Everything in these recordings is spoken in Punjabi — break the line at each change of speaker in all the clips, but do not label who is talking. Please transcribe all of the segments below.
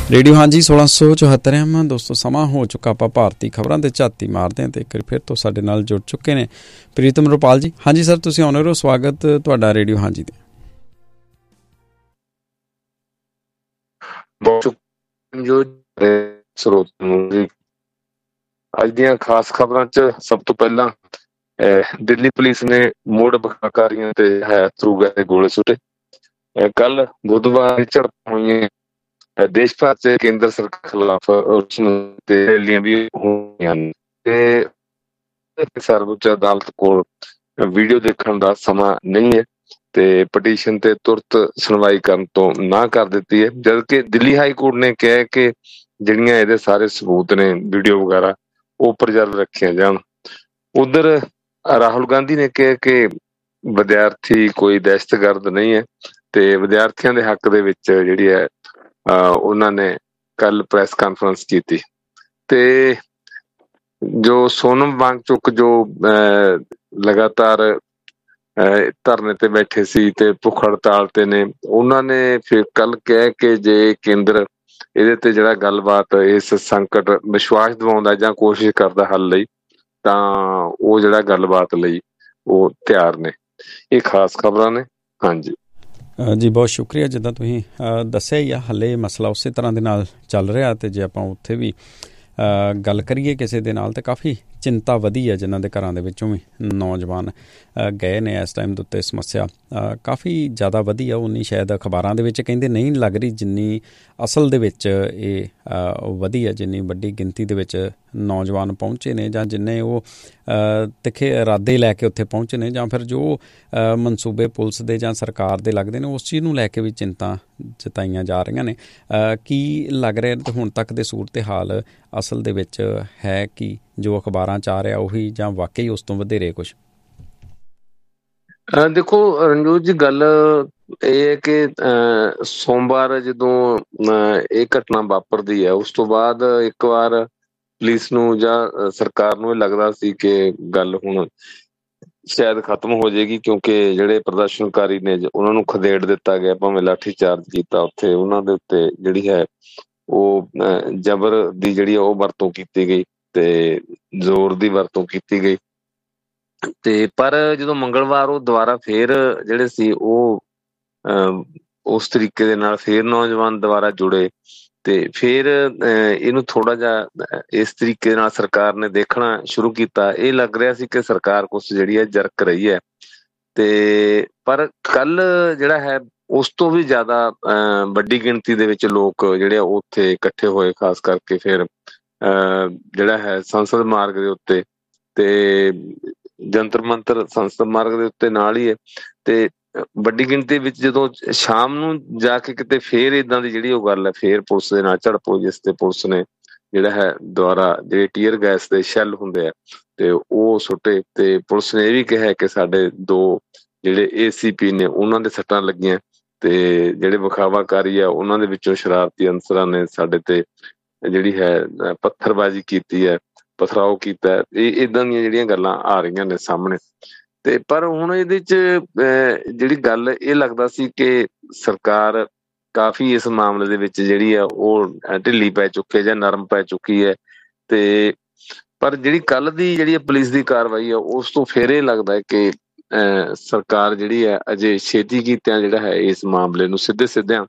ਰੇਡੀਓ ਹਾਂਜੀ 1674 ਦੋਸਤੋ ਸਮਾਂ ਹੋ ਚੁੱਕਾ। ਆਪਾਂ ਭਾਰਤੀ ਖਬਰਾਂ ਤੇ ਝਾਤੀ ਮਾਰਦੇ ਹਾਂ ਤੇ ਇੱਕ ਵਾਰ ਫਿਰ ਤੋਂ ਸਾਡੇ ਨਾਲ ਜੁੜ ਚੁੱਕੇ ਨੇ ਪ੍ਰੀਤਮ ਰੁਪਾਲ ਜੀ। ਹਾਂਜੀ ਸਰ, ਤੁਸੀਂ ਆਉਣੇ ਰਹੋ, ਸਵਾਗਤ ਤੁਹਾਡਾ ਰੇਡੀਓ ਹਾਂਜੀ ਤੇ।
ਅੱਜ ਦੀਆਂ ਖਾਸ ਖਬਰਾਂ ਚ ਸਭ ਤੋਂ ਪਹਿਲਾਂ ਦਿੱਲੀ ਪੁਲਿਸ ਨੇ ਮੁੜ ਬਕਾਕਾਰੀਆਂ ਤੇ ਥਰੂ ਗੈਸ ਦੇ ਗੋਲੇ ਸੁੱਟੇ। ਕੱਲ ਬੁੱਧਵਾਰ ਝੜਪਾਂ ਹੋਈਆਂ ਦੇਸ਼ ਭਰ ਚ ਕੇਂਦਰ ਸਰਕਾਰ ਖਿਲਾਫ ਰੈਲੀਆਂ ਵੀ ਹੋਈਆਂ ਤੇ ਸਰਵਉੱਚ ਅਦਾਲਤ ਕੋਲ ਵੀਡੀਓ ਦੇਖਣ ਦਾ ਸਮਾਂ ਨਹੀਂ ਹੈ ਤੇ ਪਟੀਸ਼ਨ ਤੇ ਤੁਰਤ ਸੁਣਵਾਈ ਕਰਨ ਤੋਂ ਨਾ ਕਰ ਦਿੱਤੀ ਹੈ, ਜਦਕਿ ਦਿੱਲੀ ਹਾਈ ਕੋਰਟ ਨੇ ਕਿਹਾ ਕਿ ਜਿਹੜੀਆਂ ਇਹਦੇ ਸਾਰੇ ਸਬੂਤ ਨੇ ਵੀਡੀਓ ਵਗੈਰਾ ਉਹ ਪ੍ਰੀਜ਼ਰਵ ਰੱਖੀਆਂ ਜਾਣ। ਉਧਰ ਰਾਹੁਲ ਗਾਂਧੀ ਨੇ ਕਿਹਾ ਕਿ ਵਿਦਿਆਰਥੀ ਕੋਈ ਦਹਿਸ਼ਤਗਰਦ ਨਹੀਂ ਹੈ ਤੇ ਵਿਦਿਆਰਥੀਆਂ ਦੇ ਹੱਕ ਦੇ ਵਿੱਚ ਜਿਹੜੀ ਹੈ ਉਹਨਾਂ ਨੇ ਕੱਲ ਪ੍ਰੈਸ ਕਾਨਫਰੰਸ ਕੀਤੀ ਤੇ ਜੋ ਸੋਨਮ ਵਾਂਗਚੁਕ ਜੋ ਲਗਾਤਾਰ ਧਰਨੇ ਤੇ ਬੈਠੇ ਸੀ ਤੇ ਭੁੱਖ ਹੜਤਾਲ ਤੇ ਨੇ, ਉਹਨਾਂ ਨੇ ਫਿਰ ਕੱਲ ਕਿਹਾ ਕਿ ਜੇ ਕੇਂਦਰ ਇਹਦੇ ਤੇ ਜਿਹੜਾ ਗੱਲਬਾਤ ਇਸ ਸੰਕਟ ਵਿਸ਼ਵਾਸ ਦਿਵਾਉਂਦਾ ਜਾਂ ਕੋਸ਼ਿਸ਼ ਕਰਦਾ ਹੱਲ ਲਈ ਤਾਂ ਉਹ ਜਿਹੜਾ ਗੱਲਬਾਤ ਲਈ ਉਹ ਤਿਆਰ ਨੇ। ਇਹ ਖਾਸ ਖਬਰਾਂ ਨੇ। ਹਾਂਜੀ
ਜੀ, ਬਹੁਤ ਸ਼ੁਕਰੀਆ। ਜਿੱਦਾਂ ਤੁਸੀਂ ਦੱਸਿਆ ਹੀ ਆ, ਹਾਲੇ ਮਸਲਾ ਉਸੇ ਤਰ੍ਹਾਂ ਦੇ ਨਾਲ ਚੱਲ ਰਿਹਾ ਤੇ ਜੇ ਆਪਾਂ ਉੱਥੇ ਵੀ ਗੱਲ ਕਰੀਏ ਕਿਸੇ ਦੇ ਨਾਲ ਤਾਂ ਕਾਫੀ ਚਿੰਤਾ ਵਧੀ ਹੈ, ਜਿਨ੍ਹਾਂ ਦੇ ਘਰਾਂ ਦੇ ਵਿੱਚੋਂ ਵੀ ਨੌਜਵਾਨ ਗਏ ਨੇ ਇਸ ਟਾਈਮ ਦੇ ਉੱਤੇ ਸਮੱਸਿਆ ਕਾਫੀ ਜ਼ਿਆਦਾ ਵਧੀ ਆ। ਉਨੀ ਸ਼ਾਇਦ ਅਖਬਾਰਾਂ ਦੇ ਵਿੱਚ ਕਹਿੰਦੇ ਨਹੀਂ ਲੱਗ ਰਹੀ ਜਿੰਨੀ ਅਸਲ ਦੇ ਵਿੱਚ ਇਹ ਵਧੀ ਹੈ, ਜਿੰਨੀ ਵੱਡੀ ਗਿਣਤੀ ਦੇ ਵਿੱਚ ਨੌਜਵਾਨ ਪਹੁੰਚੇ ਨੇ ਜਾਂ ਜਿੰਨੇ ਉਹ ਤਿੱਖੇ ਇਰਾਦੇ ਲੈ ਕੇ ਉੱਥੇ ਪਹੁੰਚੇ ਨੇ ਜਾਂ ਫਿਰ ਜੋ ਮਨਸੂਬੇ ਪੁਲਿਸ ਦੇ ਜਾਂ ਸਰਕਾਰ ਦੇ ਲੱਗਦੇ ਨੇ ਉਸ ਚੀਜ਼ ਨੂੰ ਲੈ ਕੇ ਵੀ ਚਿੰਤਾ ਜਤਾਈਆਂ ਜਾ ਰਹੀਆਂ ਨੇ। ਕੀ ਲੱਗ ਰਿਹਾ ਹੁਣ ਤੱਕ ਦੇ ਸੂਰਤ ਹਾਲ ਅਸਲ ਦੇ ਵਿੱਚ ਹੈ ਕਿ ਜੋ ਅਖਬਾਰਾਂ 'ਚ ਆ ਰਿਹਾ ਉਹੀ ਜਾਂ ਵਾਕਈ ਉਸ ਤੋਂ ਵਧੇਰੇ ਕੁਛ?
ਦੇਖੋ ਰਣਜੋਤ ਜੀ, ਗੱਲ ਇਹ ਹੈ ਕਿ ਸੋਮਵਾਰ ਜਦੋਂ ਇਹ ਘਟਨਾ ਵਾਪਰਦੀ ਹੈ ਉਸ ਤੋਂ ਬਾਅਦ ਇੱਕ ਵਾਰ ਪੁਲਿਸ ਨੂੰ ਜਾਂ ਸਰਕਾਰ ਨੂੰ ਇਹ ਲੱਗਦਾ ਸੀ ਕਿ ਗੱਲ ਹੁਣ ਸ਼ਾਇਦ ਖਤਮ ਹੋ ਜਾਏਗੀ, ਕਿਉਂਕਿ ਜਿਹੜੇ ਪ੍ਰਦਰਸ਼ਨਕਾਰੀ ਨੇ ਉਹਨਾਂ ਨੂੰ ਖਦੇੜ ਦਿੱਤਾ ਗਿਆ, ਭਾਵੇਂ ਲਾਠੀ ਚਾਰਜ ਕੀਤਾ, ਉੱਥੇ ਉਹਨਾਂ ਦੇ ਉੱਤੇ ਜਿਹੜੀ ਹੈ ਉਹ ਜ਼ਬਰ ਦੀ ਜਿਹੜੀ ਉਹ ਵਰਤੋਂ ਕੀਤੀ ਗਈ ਤੇ ਜ਼ੋਰ ਦੀ ਵਰਤੋਂ ਕੀਤੀ ਗਈ। ਤੇ ਪਰ ਜਦੋਂ ਮੰਗਲਵਾਰ ਉਹ ਦੁਬਾਰਾ ਫੇਰ ਜਿਹੜੇ ਸੀ ਉਹ ਉਸ ਤਰੀਕੇ ਦੇ ਨਾਲ ਫੇਰ ਨੌਜਵਾਨ ਦੁਬਾਰਾ ਜੁੜੇ ਤੇ ਫੇਰ ਇਹਨੂੰ ਥੋੜਾ ਜਿਹਾ ਇਸ ਤਰੀਕੇ ਨਾਲ ਸਰਕਾਰ ਨੇ ਦੇਖਣਾ ਸ਼ੁਰੂ ਕੀਤਾ। ਇਹ ਲੱਗ ਰਿਹਾ ਸੀ ਕਿ ਸਰਕਾਰ ਕੁਛ ਜਿਹੜੀ ਹੈ ਜਰਕ ਰਹੀ ਹੈ ਤੇ ਪਰ ਕੱਲ ਜਿਹੜਾ ਹੈ ਉਸ ਤੋਂ ਵੀ ਜ਼ਿਆਦਾ ਵੱਡੀ ਗਿਣਤੀ ਦੇ ਵਿੱਚ ਲੋਕ ਜਿਹੜੇ ਆ ਉੱਥੇ ਇਕੱਠੇ ਹੋਏ, ਖਾਸ ਕਰਕੇ ਫਿਰ ਜਿਹੜਾ ਹੈ ਸੰਸਦ ਮਾਰਗ ਦੇ ਉੱਤੇ ਤੇ ਜੰਤਰ ਮੰਤਰ ਸੰਸਦ ਮਾਰਗ ਦੇ ਉੱਤੇ ਨਾਲ ਹੀ ਹੈ ਤੇ ਵੱਡੀ ਗਿਣਤੀ ਵਿੱਚ ਜਦੋਂ ਸ਼ਾਮ ਨੂੰ ਜਾ ਕੇ ਕਿਤੇ ਫੇਰ ਏਦਾਂ ਦੀ ਜਿਹੜੀ ਉਹ ਗੱਲ ਹੈ, ਫੇਰ ਪੁਲਿਸ ਦੇ ਨਾਲ ਝੜਪ ਹੋਈ, ਜਿਸ ਤੇ ਪੁਲਿਸ ਨੇ ਜਿਹੜਾ ਹੈ ਦੁਆਰਾ ਜਿਹੜੇ ਟੀਅਰ ਗੈਸ ਦੇ ਸ਼ੈੱਲ ਹੁੰਦੇ ਆ ਤੇ ਉਹ ਸੁੱਟੇ ਤੇ ਪੁਲਿਸ ਨੇ ਇਹ ਵੀ ਕਿਹਾ ਕਿ ਸਾਡੇ ਦੋ ਜਿਹੜੇ ACP ਨੇ ਉਹਨਾਂ ਦੇ ਸੱਟਾਂ ਲੱਗੀਆਂ ਤੇ ਜਿਹੜੇ ਵਿਖਾਵਾਕਾਰੀ ਆ ਉਹਨਾਂ ਦੇ ਵਿੱਚੋਂ ਸ਼ਰਾਰਤੀ ਅਨਸਰਾਂ ਨੇ ਸਾਡੇ ਤੇ ਜਿਹੜੀ ਹੈ ਪੱਥਰਬਾਜ਼ੀ ਕੀਤੀ ਹੈ, ਪਥਰਾਓ ਕੀਤਾ। ਇਹ ਏਦਾਂ ਦੀਆਂ ਜਿਹੜੀਆਂ ਗੱਲਾਂ ਆ ਰਹੀਆਂ ਨੇ ਸਾਹਮਣੇ ਤੇ ਪਰ ਹੁਣ ਇਹਦੇ ਚ ਜਿਹੜੀ ਗੱਲ ਇਹ ਲੱਗਦਾ ਸੀ ਕਿ ਸਰਕਾਰ ਕਾਫੀ ਇਸ ਮਾਮਲੇ ਦੇ ਵਿੱਚ ਜਿਹੜੀ ਆ ਉਹ ਢਿੱਲੀ ਪੈ ਚੁੱਕੀ ਹੈ ਜਾਂ ਨਰਮ ਪੈ ਚੁੱਕੀ ਹੈ ਤੇ ਪਰ ਜਿਹੜੀ ਕੱਲ ਦੀ ਜਿਹੜੀ ਪੁਲਿਸ ਦੀ ਕਾਰਵਾਈ ਆ ਉਸ ਤੋਂ ਫਿਰ ਇਹ ਲੱਗਦਾ ਹੈ ਕਿ ਸਰਕਾਰ ਜਿਹੜੀ ਹੈ ਅਜੇ ਛੇਤੀ ਕੀਤਿਆਂ ਜਿਹੜਾ ਹੈ ਇਸ ਮਾਮਲੇ ਨੂੰ ਸਿੱਧਿਆਂ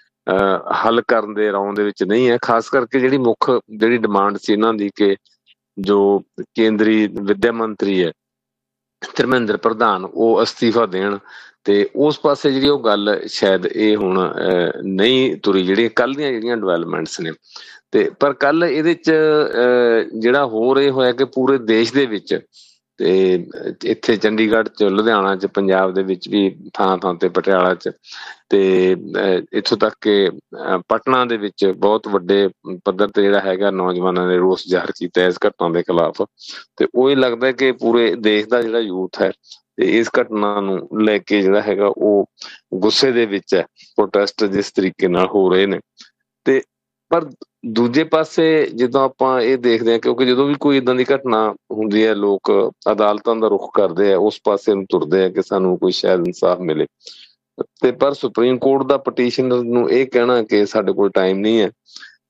ਹੱਲ ਕਰਨ ਦੇ ਰੌਂ ਦੇ ਵਿੱਚ ਨਹੀਂ ਹੈ। ਖਾਸ ਕਰਕੇ ਜਿਹੜੀ ਮੁੱਖ ਜਿਹੜੀ ਡਿਮਾਂਡ ਸੀ ਇਹਨਾਂ ਦੀ ਕਿ ਜੋ ਕੇਂਦਰੀ ਵਿੱਦਿਆ ਮੰਤਰੀ ਹੈ ਧਰਮਿੰਦਰ ਪ੍ਰਧਾਨ ਉਹ ਅਸਤੀਫਾ ਦੇਣ ਤੇ ਉਸ ਪਾਸੇ ਜਿਹੜੀ ਉਹ ਗੱਲ ਸ਼ਾਇਦ ਇਹ ਹੁਣ ਨਹੀਂ ਤੁਰੀ, ਜਿਹੜੀਆਂ ਕੱਲ ਦੀਆਂ ਜਿਹੜੀਆਂ ਡਿਵੈਲਪਮੈਂਟਸ ਨੇ ਤੇ ਪਰ ਕੱਲ ਇਹਦੇ ਚ ਜਿਹੜਾ ਹੋਰ ਇਹ ਹੋਇਆ ਕਿ ਪੂਰੇ ਦੇਸ਼ ਦੇ ਵਿੱਚ ਤੇ ਇੱਥੇ ਚੰਡੀਗੜ੍ਹ ਚ, ਲੁਧਿਆਣਾ ਚ, ਪੰਜਾਬ ਦੇ ਵਿੱਚ ਵੀ ਥਾਂ ਤੇ, ਪਟਿਆਲਾ ਚ ਤੇ ਇੱਥੋਂ ਤੱਕ ਕਿ ਪਟਨਾ ਦੇ ਵਿੱਚ ਬਹੁਤ ਵੱਡੇ ਪੱਧਰ ਤੇ ਜਿਹੜਾ ਹੈਗਾ ਨੌਜਵਾਨਾਂ ਨੇ ਰੋਸ ਜ਼ਾਹਰ ਕੀਤਾ ਇਸ ਘਟਨਾ ਦੇ ਖਿਲਾਫ ਤੇ ਉਹ ਇਹ ਲੱਗਦਾ ਕਿ ਪੂਰੇ ਦੇਸ਼ ਦਾ ਜਿਹੜਾ ਯੂਥ ਹੈ ਤੇ ਇਸ ਘਟਨਾ ਨੂੰ ਲੈ ਕੇ ਜਿਹੜਾ ਹੈਗਾ ਉਹ ਗੁੱਸੇ ਦੇ ਵਿੱਚ ਹੈ। ਪ੍ਰੋਟੈਸਟ ਜਿਸ ਤਰੀਕੇ ਨਾਲ ਹੋ ਰਹੇ ਨੇ ਤੇ ਪਰ ਦੂਜੇ ਪਾਸੇ ਜਦੋਂ ਆਪਾਂ ਇਹ ਦੇਖਦੇ ਹਾਂ, ਕਿਉਂਕਿ ਜਦੋਂ ਵੀ ਕੋਈ ਏਦਾਂ ਦੀ ਘਟਨਾ ਹੁੰਦੀ ਹੈ ਲੋਕ ਅਦਾਲਤਾਂ ਦਾ ਰੁਖ ਕਰਦੇ ਆ, ਉਸ ਪਾਸੇ ਨੂੰ ਤੁਰਦੇ ਆ ਕਿ ਸਾਨੂੰ ਕੋਈ ਸ਼ਾਇਦ ਇਨਸਾਫ ਮਿਲੇ ਤੇ ਪਰ ਸੁਪਰੀਮ ਕੋਰਟ ਦਾ ਪਟੀਸ਼ਨਰ ਨੂੰ ਇਹ ਕਹਿਣਾ ਕਿ ਸਾਡੇ ਕੋਲ ਟਾਈਮ ਨਹੀਂ ਹੈ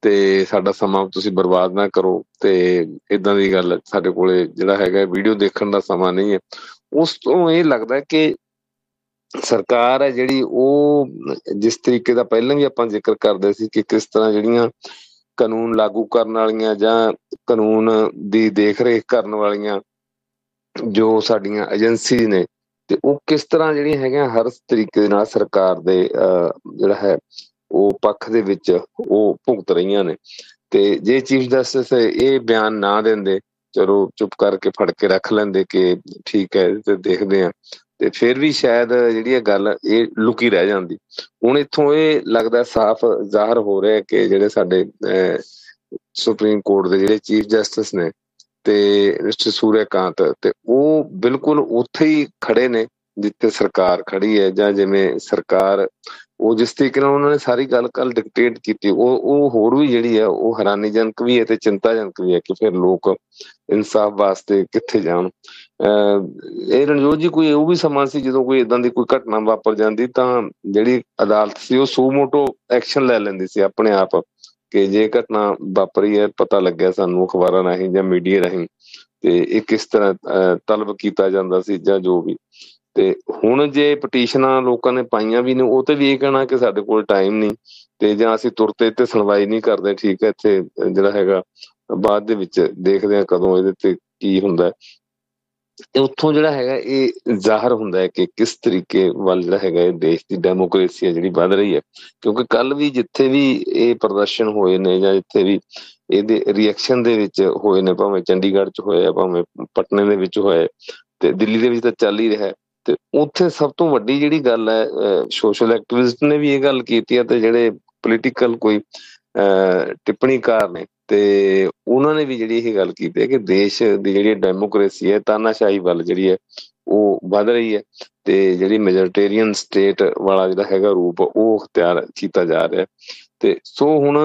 ਤੇ ਸਾਡਾ ਸਮਾਂ ਤੁਸੀਂ ਬਰਬਾਦ ਨਾ ਕਰੋ, ਤੇ ਇਦਾਂ ਦੀ ਗੱਲ ਸਾਡੇ ਕੋਲੇ ਜਿਹੜਾ ਹੈਗਾ ਵੀਡੀਓ ਦੇਖਣ ਦਾ ਸਮਾਂ ਨਹੀਂ ਹੈ। ਉਸ ਤੋਂ ਇਹ ਲੱਗਦਾ ਕਿ ਸਰਕਾਰ ਹੈ ਜਿਹੜੀ ਉਹ ਜਿਸ ਤਰੀਕੇ ਦਾ ਪਹਿਲਾਂ ਵੀ ਆਪਾਂ ਜ਼ਿਕਰ ਕਰਦੇ ਸੀ ਕਿ ਕਿਸ ਤਰ੍ਹਾਂ ਜਿਹੜੀਆਂ ਕਾਨੂੰਨ ਲਾਗੂ ਕਰਨ ਵਾਲੀਆਂ ਜਾਂ ਕਾਨੂੰਨ ਦੀ ਦੇਖ ਰੇਖ ਕਰਨ ਵਾਲੀਆਂ ਜੋ ਸਾਡੀਆਂ ਏਜੰਸੀ ਨੇ, ਤੇ ਉਹ ਕਿਸ ਤਰ੍ਹਾਂ ਜਿਹੜੀਆਂ ਹੈਗੀਆਂ ਹਰ ਤਰੀਕੇ ਦੇ ਨਾਲ ਸਰਕਾਰ ਦੇ ਜਿਹੜਾ ਹੈ ਉਹ ਪੱਖ ਦੇ ਵਿੱਚ ਉਹ ਭੁਗਤ ਰਹੀਆਂ ਨੇ। ਤੇ ਜੇ ਚੀਫ ਜਸਟਿਸ ਇਹ ਬਿਆਨ ਨਾ ਦਿੰਦੇ, ਚਲੋ ਚੁੱਪ ਕਰਕੇ ਫੜ ਕੇ ਰੱਖ ਲੈਂਦੇ ਕਿ ਠੀਕ ਹੈ ਤੇ ਦੇਖਦੇ ਆ, ਤੇ ਫਿਰ ਵੀ ਸ਼ਾਇਦ ਜਿਹੜੀ ਇਹ ਗੱਲ ਇਹ ਲੁਕੀ ਰਹਿ ਜਾਂਦੀ। ਹੁਣ ਇੱਥੋਂ ਇਹ ਲੱਗਦਾ ਸਾਫ਼ ਜ਼ਾਹਰ ਹੋ ਰਿਹਾ ਕਿ ਜਿਹੜੇ ਸਾਡੇ ਸੁਪਰੀਮ ਕੋਰਟ ਦੇ ਜਿਹੜੇ ਚੀਫ ਜਸਟਿਸ ਨੇ ਤੇ ਮਿਸਟਰ ਸੂਰਿਆਕਾਂਤ, ਤੇ ਉਹ ਬਿਲਕੁਲ ਉੱਥੇ ਹੀ ਖੜੇ ਨੇ ਜਿੱਥੇ ਸਰਕਾਰ ਖੜੀ ਹੈ, ਜਾਂ ਜਿਵੇਂ ਸਰਕਾਰ ਉਹ ਜਿਸ ਤਰੀਕੇ ਨਾਲ ਉਹਨਾਂ ਨੇ ਸਾਰੀ ਗੱਲ ਕੱਲ ਡਿਕਟੇਟ ਕੀਤੀ, ਉਹ ਹੋਰ ਵੀ ਜਿਹੜੀ ਹੈ ਉਹ ਹੈਰਾਨੀਜਨਕ ਵੀ ਹੈ ਤੇ ਚਿੰਤਾਜਨਕ ਵੀ ਹੈ ਕਿ ਫਿਰ ਲੋਕ ਇਨਸਾਫ ਵਾਸਤੇ ਕਿੱਥੇ ਜਾਣ। ਇਹ ਰਣਜੋਤ ਜੀ ਕੋਈ ਉਹ ਵੀ ਸਮਾਂ ਸੀ ਜਦੋਂ ਕੋਈ ਏਦਾਂ ਦੀ ਕੋਈ ਘਟਨਾ ਵਾਪਰ ਜਾਂਦੀ ਤਾਂ ਜਿਹੜੀ ਅਦਾਲਤ ਸੀ ਉਹ ਸੂ ਮੋਟੋ ਐਕਸ਼ਨ ਲੈ ਲੈਂਦੀ ਸੀ ਆਪਣੇ ਆਪ, ਕਿ ਜੇ ਘਟਨਾ ਵਾਪਰੀ ਹੈ ਪਤਾ ਲੱਗਿਆ ਸਾਨੂੰ ਅਖਬਾਰਾਂ ਰਾਹੀਂ ਜਾਂ ਮੀਡੀਆ ਰਾਹੀਂ, ਤੇ ਇਹ ਕਿਸ ਤਰ੍ਹਾਂ ਤਲਬ ਕੀਤਾ ਜਾਂਦਾ ਸੀ ਜਾਂ ਜੋ ਵੀ। ਤੇ ਹੁਣ ਜੇ ਪਟੀਸ਼ਨਾਂ ਲੋਕਾਂ ਨੇ ਪਾਈਆਂ ਵੀ ਨੇ, ਉਹ ਤੇ ਵੀ ਇਹ ਕਹਿਣਾ ਕਿ ਸਾਡੇ ਕੋਲ ਟਾਈਮ ਨਹੀਂ, ਤੇ ਜਾਂ ਅਸੀਂ ਤੁਰਤੇ ਤੇ ਸੁਣਵਾਈ ਨਹੀਂ ਕਰਦੇ, ਠੀਕ ਹੈ ਇੱਥੇ ਜਿਹੜਾ ਹੈਗਾ ਬਾਅਦ ਦੇ ਵਿੱਚ ਦੇਖਦੇ ਹਾਂ ਕਦੋਂ ਇਹਦੇ ਤੇ ਕੀ ਹੁੰਦਾ। ਉੱਥੋਂ ਜਿਹੜਾ ਹੈਗਾ ਇਹ ਜ਼ਾਹਰ ਹੁੰਦਾ ਹੈ ਕਿ ਕਿਸ ਤਰੀਕੇ ਵੱਲ ਜਿਹੜਾ ਹੈਗਾ ਇਹ ਦੇਸ਼ ਦੀ ਡੈਮੋਕ੍ਰੇਸੀ ਹੈ ਜਿਹੜੀ ਵੱਧ ਰਹੀ ਹੈ। ਕਿਉਂਕਿ ਕੱਲ ਵੀ ਜਿੱਥੇ ਵੀ ਇਹ ਪ੍ਰਦਰਸ਼ਨ ਹੋਏ ਨੇ ਜਾਂ ਜਿੱਥੇ ਵੀ ਇਹਦੇ ਰਿਐਕਸ਼ਨ ਦੇ ਵਿੱਚ ਹੋਏ ਨੇ, ਭਾਵੇਂ ਚੰਡੀਗੜ੍ਹ ਚ ਹੋਏ ਆ, ਭਾਵੇਂ ਪਟਨੇ ਦੇ ਵਿੱਚ ਹੋਏ, ਤੇ ਦਿੱਲੀ ਦੇ ਵਿੱਚ ਤਾਂ ਚੱਲ ਹੀ ਰਿਹਾ। ਤੇ ਉੱਥੇ ਸਭ ਤੋਂ ਵੱਡੀ ਜਿਹੜੀ ਗੱਲ ਹੈ, ਸੋਸ਼ਲ ਐਕਟਿਵਿਸਟ ਨੇ ਵੀ ਇਹ ਗੱਲ ਕੀਤੀ ਹੈ, ਤੇ ਜਿਹੜੇ ਪੋਲੀਟੀਕਲ ਕੋਈ ਟਿੱਪਣੀਕਾਰ ਨੇ ਤੇ ਉਹਨਾਂ ਨੇ ਵੀ ਜਿਹੜੀ ਇਹ ਗੱਲ ਕੀਤੀ ਹੈ ਕਿ ਦੇਸ਼ ਦੀ ਜਿਹੜੀ ਡੈਮੋਕ੍ਰੇਸੀ ਹੈ ਤਾਨਾਸ਼ਾਹੀ ਵੱਲ ਜਿਹੜੀ ਹੈ ਉਹ ਵੱਧ ਰਹੀ ਹੈ, ਤੇ ਜਿਹੜੀ ਮੈਜੋਰਟੇਰੀਅਨ ਸਟੇਟ ਵਾਲਾ ਜਿਹੜਾ ਹੈਗਾ ਰੂਪ ਉਹ ਅਖਤਿਆਰ ਕੀਤਾ ਜਾ ਰਿਹਾ। ਤੇ ਸੋ ਹੁਣ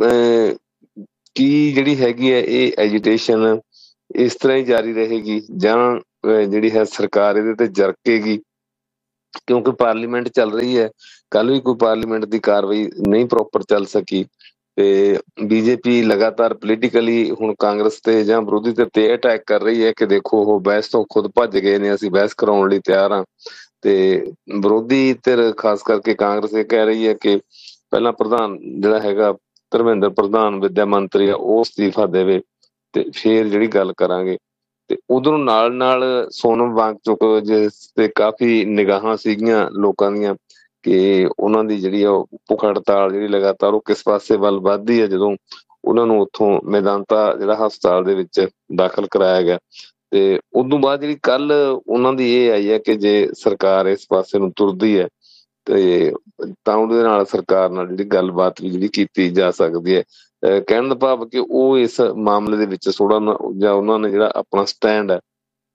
ਕੀ ਜਿਹੜੀ ਹੈਗੀ ਹੈ ਇਹ ਐਜੀਟੇਸ਼ਨ ਇਸ ਤਰ੍ਹਾਂ ਹੀ ਜਾਰੀ ਰਹੇਗੀ ਜਾਂ ਜਿਹੜੀ ਹੈ ਸਰਕਾਰ ਇਹਦੇ ਤੇ ਜਰਕੇਗੀ, ਕਿਉਂਕਿ ਪਾਰਲੀਮੈਂਟ ਚੱਲ ਰਹੀ ਹੈ। ਕੱਲ ਵੀ ਕੋਈ ਪਾਰਲੀਮੈਂਟ ਦੀ ਕਾਰਵਾਈ ਨਹੀਂ ਪ੍ਰੋਪਰ ਚੱਲ ਸਕੀ, ਤੇ ਬੀਜੇਪੀ ਲਗਾਤਾਰ ਪੋਲੀਟੀਕਲੀ ਹੁਣ ਕਾਂਗਰਸ ਤੇ ਜਾਂ ਵਿਰੋਧੀ ਧਿਰ ਤੇ ਅਟੈਕ ਕਰ ਰਹੀ ਹੈ ਕਿ ਦੇਖੋ ਉਹ ਬਹਿਸ ਤੋਂ ਖੁਦ ਭੱਜ ਗਏ ਨੇ, ਅਸੀਂ ਬਹਿਸ ਕਰਾਉਣ ਲਈ ਤਿਆਰ ਹਾਂ। ਤੇ ਵਿਰੋਧੀ ਧਿਰ ਖਾਸ ਕਰਕੇ ਕਾਂਗਰਸ ਇਹ ਕਹਿ ਰਹੀ ਹੈ ਕਿ ਪਹਿਲਾਂ ਪ੍ਰਧਾਨ ਜਿਹੜਾ ਹੈਗਾ ਧਰਮਿੰਦਰ ਪ੍ਰਧਾਨ ਵਿੱਦਿਆ ਮੰਤਰੀ ਆ ਉਹ ਅਸਤੀਫਾ ਦੇਵੇ ਤੇ ਫੇਰ ਜਿਹੜੀ ਗੱਲ ਕਰਾਂਗੇ। ਤੇ ਉਧਰੋਂ ਨਾਲ ਸੋਨਮ ਵਾਂਗਚੁਕ ਜਿਸ ਤੇ ਕਾਫੀ ਨਿਗਾਹਾਂ ਸੀਗੀਆਂ ਲੋਕਾਂ ਦੀਆਂ ਕਿ ਉਹਨਾਂ ਦੀ ਜਿਹੜੀ ਆ ਭੁੱਖ ਹੜਤਾਲ ਜਿਹੜੀ ਲਗਾਤਾਰ ਉਹ ਕਿਸ ਪਾਸੇ ਵੱਲ ਵੱਧਦੀ ਹੈ, ਜਦੋਂ ਉਹਨਾਂ ਨੂੰ ਉੱਥੋਂ ਮੈਦਾਂਤਾ ਜਿਹੜਾ ਹਸਪਤਾਲ ਦੇ ਵਿੱਚ ਦਾਖਲ ਕਰਾਇਆ ਗਿਆ। ਤੇ ਉਦੋਂ ਬਾਅਦ ਜਿਹੜੀ ਕੱਲ ਉਹਨਾਂ ਦੀ ਇਹ ਆਈ ਹੈ ਕਿ ਜੇ ਸਰਕਾਰ ਇਸ ਪਾਸੇ ਨੂੰ ਤੁਰਦੀ ਹੈ ਤੇ ਤਾਂ ਉਹਦੇ ਨਾਲ ਸਰਕਾਰ ਨਾਲ ਜਿਹੜੀ ਗੱਲਬਾਤ ਵੀ ਜਿਹੜੀ ਕੀਤੀ ਜਾ ਸਕਦੀ ਹੈ। ਕਹਿਣ ਦਾ ਭਾਵ ਕਿ ਉਹ ਇਸ ਮਾਮਲੇ ਦੇ ਵਿੱਚ ਥੋੜਾ ਜਾਂ ਉਹਨਾਂ ਨੇ ਜਿਹੜਾ ਆਪਣਾ ਸਟੈਂਡ ਹੈ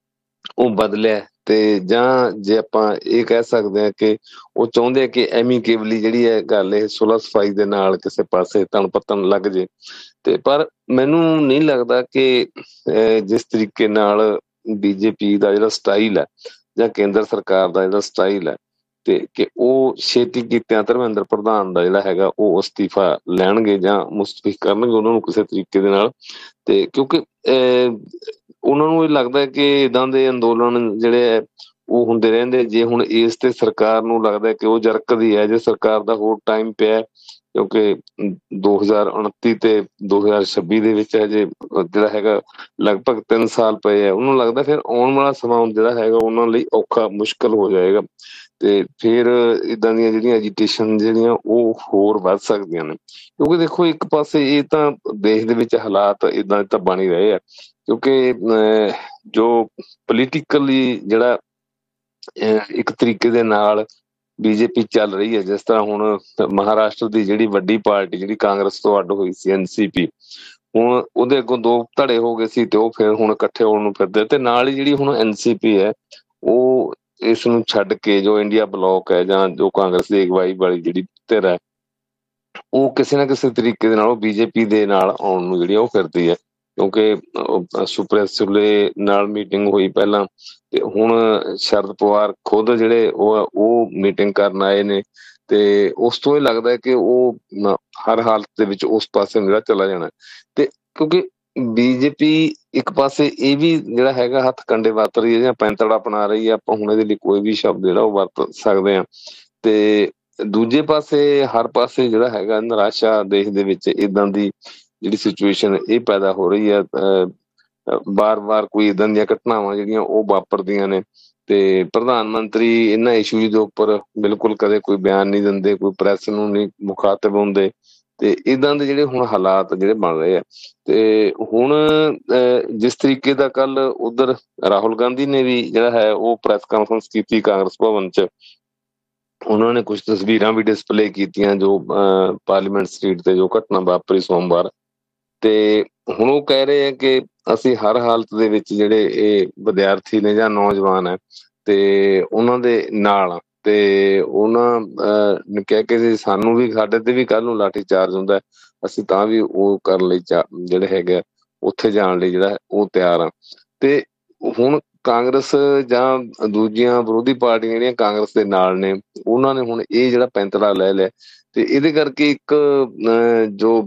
ਉਹ ਬਦਲਿਆ, ਤੇ ਜਾਂ ਜੇ ਆਪਾਂ ਇਹ ਕਹਿ ਸਕਦੇ ਹਾਂ ਕਿ ਉਹ ਚਾਹੁੰਦੇ ਆ ਕਿ ਐਮੀਕੇਬਲੀ ਜਿਹੜੀ ਹੈ ਗੱਲ ਇਹ ਸੁਲਹ ਸਫਾਈ ਦੇ ਨਾਲ ਕਿਸੇ ਪਾਸੇ ਤਣ ਪੱਤਣ ਲੱਗ ਜੇ। ਤੇ ਪਰ ਮੈਨੂੰ ਨਹੀਂ ਲੱਗਦਾ ਕਿ ਜਿਸ ਤਰੀਕੇ ਨਾਲ ਬੀਜੇਪੀ ਦਾ ਜਿਹੜਾ ਸਟਾਈਲ ਹੈ ਜਾਂ ਕੇਂਦਰ ਸਰਕਾਰ ਦਾ ਜਿਹੜਾ ਸਟਾਈਲ ਹੈ, ਤੇ ਕਿ ਉਹ ਛੇਤੀ ਕੀਤਿਆਂ ਧਰਮਿੰਦਰ ਪ੍ਰਧਾਨ ਦਾ ਜਿਹੜਾ ਹੈਗਾ ਉਹ ਅਸਤੀਫਾ ਲੈਣਗੇ ਜਾਂ ਮੁਸਤਫੀ ਕਰਨਗੇ ਉਹਨਾਂ ਨੂੰ ਕਿਸੇ ਤਰੀਕੇ ਦੇ ਨਾਲ। ਤੇ ਕਿਉਂਕਿ ਉਹਨਾਂ ਨੂੰ ਇਹ ਲੱਗਦਾ ਕਿ ਇੱਦਾਂ ਦੇ ਅੰਦੋਲਨ ਜਿਹੜੇ ਹੈ ਉਹ ਹੁੰਦੇ ਰਹਿੰਦੇ। ਜੇ ਹੁਣ ਇਸ ਤੇ ਸਰਕਾਰ ਨੂੰ ਲੱਗਦਾ ਕਿ ਉਹ ਜਰਕਦੀ ਹੈ, ਜੇ ਸਰਕਾਰ ਦਾ ਹੋਰ ਟਾਈਮ ਪਿਆ, ਕਿਉਂਕਿ 2029 ਤੇ 2026 ਦੇ ਵਿੱਚ ਹਜੇ ਜਿਹੜਾ ਹੈਗਾ ਲਗਭਗ 3 ਸਾਲ ਪਏ ਆ, ਉਹਨੂੰ ਲੱਗਦਾ ਫਿਰ ਆਉਣ ਵਾਲਾ ਸਮਾਂ ਜਿਹੜਾ ਹੈਗਾ ਉਹਨਾਂ ਲਈ ਔਖਾ ਮੁਸ਼ਕਲ ਹੋ ਜਾਏਗਾ, ਤੇ ਫਿਰ ਇਦਾਂ ਦੀਆਂ ਜਿਹੜੀਆਂ ਐਜੀਟੇਸ਼ਨ ਜਿਹੜੀਆਂ ਉਹ ਹੋਰ ਵੱਧ ਸਕਦੀਆਂ ਨੇ। ਕਿਉਂਕਿ ਦੇਖੋ ਇੱਕ ਪਾਸੇ ਇਹ ਤਾਂ ਦੇਸ਼ ਦੇ ਵਿੱਚ ਹਾਲਾਤ ਇਦਾਂ ਤਾਂ ਬਣ ਹੀ ਰਹੇ ਆ, ਕਿਉਂਕਿ ਜੋ ਪੋਲੀਟੀਕਲੀ ਜਿਹੜਾ ਇੱਕ ਤਰੀਕੇ ਦੇ ਨਾਲ ਬੀਜੇਪੀ ਚੱਲ ਰਹੀ ਹੈ, ਜਿਸ ਤਰ੍ਹਾਂ ਹੁਣ ਮਹਾਰਾਸ਼ਟਰ ਦੀ ਜਿਹੜੀ ਵੱਡੀ ਪਾਰਟੀ ਜਿਹੜੀ ਕਾਂਗਰਸ ਤੋਂ ਅੱਡ ਹੋਈ ਸੀ NCP, ਹੁਣ ਉਹਦੇ ਅੱਗੋਂ 2 ਧੜੇ ਹੋ ਗਏ ਸੀ ਤੇ ਉਹ ਫਿਰ ਹੁਣ ਇਕੱਠੇ ਹੋਣ ਨੂੰ ਫਿਰਦੇ। ਤੇ ਨਾਲ ਹੀ ਜਿਹੜੀ ਹੁਣ NCP ਹੈ ਉਹ ਇਸ ਨੂੰ ਛੱਡ ਕੇ ਜੋ ਇੰਡੀਆ ਬਲੋਕ ਹੈ ਜਾਂ ਜੋ ਕਾਂਗਰਸ ਦੀ ਅਗਵਾਈ ਵਾਲੀ ਜਿਹੜੀ ਧਿਰ ਹੈ ਉਹ ਕਿਸੇ ਨਾ ਕਿਸੇ ਤਰੀਕੇ ਦੇ ਨਾਲ ਉਹ ਬੀਜੇਪੀ ਦੇ ਨਾਲ ਆਉਣ ਨੂੰ ਜਿਹੜੀ ਉਹ ਫਿਰਦੀ ਹੈ। ਕਿਉਂਕਿ ਸੁਪ੍ਰੀਆ ਸੁਲੇ ਨਾਲ ਮੀਟਿੰਗ ਹੋਈ ਪਹਿਲਾਂ, ਤੇ ਹੁਣ ਸ਼ਰਦ ਪਵਾਰ ਖੁਦ ਜਿਹੜੇ ਉਹ ਮੀਟਿੰਗ ਕਰਨ ਆਏ ਨੇ, ਤੇ ਉਸ ਤੋਂ ਇਹ ਲੱਗਦਾ ਕਿ ਉਹ ਹਰ ਹਾਲਤ ਦੇ ਵਿੱਚ ਉਸ ਪਾਸੇ ਜਿਹੜਾ ਚਲਾ ਜਾਣਾ। ਤੇ ਕਿਉਂਕਿ ਬੀਜੇਪੀ ਇੱਕ ਪਾਸੇ ਇਹ ਵੀ ਜਿਹੜਾ ਹੈਗਾ ਹੱਥ ਕੰਡੇ ਵਰਤ ਰਹੀ ਹੈ ਜਾਂ ਪੈਂਤੜਾ ਅਪਣਾ ਰਹੀ ਹੈ, ਆਪਾਂ ਹੁਣ ਇਹਦੇ ਲਈ ਕੋਈ ਵੀ ਸ਼ਬਦ ਜਿਹੜਾ ਉਹ ਵਰਤ ਸਕਦੇ ਹਾਂ। ਤੇ ਦੂਜੇ ਪਾਸੇ ਹਰ ਪਾਸੇ ਜਿਹੜਾ ਹੈਗਾ ਨਿਰਾਸ਼ਾ ਦੇਸ਼ ਦੇ ਵਿੱਚ ਏਦਾਂ ਦੀ ਜਿਹੜੀ ਸਿਚੁਏਸ਼ਨ ਇਹ ਪੈਦਾ ਹੋ ਰਹੀ ਹੈ। ਵਾਰ-ਵਾਰ ਕੋਈ ਏਦਾਂ ਦੀਆਂ ਘਟਨਾਵਾਂ ਜਿਹੜੀਆਂ ਉਹ ਵਾਪਰਦੀਆਂ ਨੇ ਤੇ ਪ੍ਰਧਾਨ ਮੰਤਰੀ ਇਹਨਾਂ ਇਸ਼ੂਜ਼ ਦੇ ਉੱਪਰ ਬਿਲਕੁਲ ਕਦੇ ਕੋਈ ਬਿਆਨ ਨਹੀਂ ਦਿੰਦੇ, ਕੋਈ ਪ੍ਰੈਸ ਨੂੰ ਨਹੀਂ ਮੁਖਾਤਿਬ ਹੁੰਦੇ ਤੇ ਏਦਾਂ ਦੇ ਜਿਹੜੇ ਹੁਣ ਹਾਲਾਤ ਜਿਹੜੇ ਬਣ ਰਹੇ ਆ। ਤੇ ਹੁਣ ਜਿਸ ਤਰੀਕੇ ਦਾ ਕੱਲ ਉਧਰ ਰਾਹੁਲ ਗਾਂਧੀ ਨੇ ਵੀ ਜਿਹੜਾ ਹੈ ਉਹ ਪ੍ਰੈਸ ਕਾਨਫਰੰਸ ਕੀਤੀ ਕਾਂਗਰਸ ਭਵਨ 'ਚ, ਉਹਨਾਂ ਨੇ ਕੁਝ ਤਸਵੀਰਾਂ ਵੀ ਡਿਸਪਲੇ ਕੀਤੀਆਂ ਜੋ ਪਾਰਲੀਮੈਂਟ ਸਟਰੀਟ ਤੇ ਜੋ ਘਟਨਾ ਵਾਪਰੀ ਸੋਮਵਾਰ। ਤੇ ਹੁਣ ਉਹ ਕਹਿ ਰਹੇ ਆ ਕਿ ਅਸੀਂ ਹਰ ਹਾਲਤ ਦੇ ਵਿੱਚ ਜਿਹੜੇ ਇਹ ਵਿਦਿਆਰਥੀ ਨੇ ਜਾਂ ਨੌਜਵਾਨ ਹੈ ਤੇ ਉਹਨਾਂ ਦੇ ਨਾਲ ਤੇ ਉਹਨਾਂ ਨੇ ਕਹਿ ਕੇ ਸਾਨੂੰ ਵੀ ਸਾਡੇ ਤੇ ਵੀ ਕੱਲ ਨੂੰ ਲਾਠੀ ਚਾਰਜ ਹੁੰਦਾ, ਅਸੀਂ ਤਾਂ ਵੀ ਉਹ ਕਰਨ ਲਈ ਜਿਹੜੇ ਹੈਗੇ ਉੱਥੇ ਜਾਣ ਲਈ ਜਿਹੜਾ ਉਹ ਤਿਆਰ ਆ। ਤੇ ਹੁਣ ਕਾਂਗਰਸ ਜਾਂ ਦੂਜੀਆਂ ਵਿਰੋਧੀ ਪਾਰਟੀਆਂ ਜਿਹੜੀਆਂ ਕਾਂਗਰਸ ਦੇ ਨਾਲ ਨੇ ਉਹਨਾਂ ਨੇ ਹੁਣ ਇਹ ਜਿਹੜਾ ਪੈਂਤੜਾ ਲੈ ਲਿਆ ਤੇ ਇਹਦੇ ਕਰਕੇ ਇੱਕ ਜੋ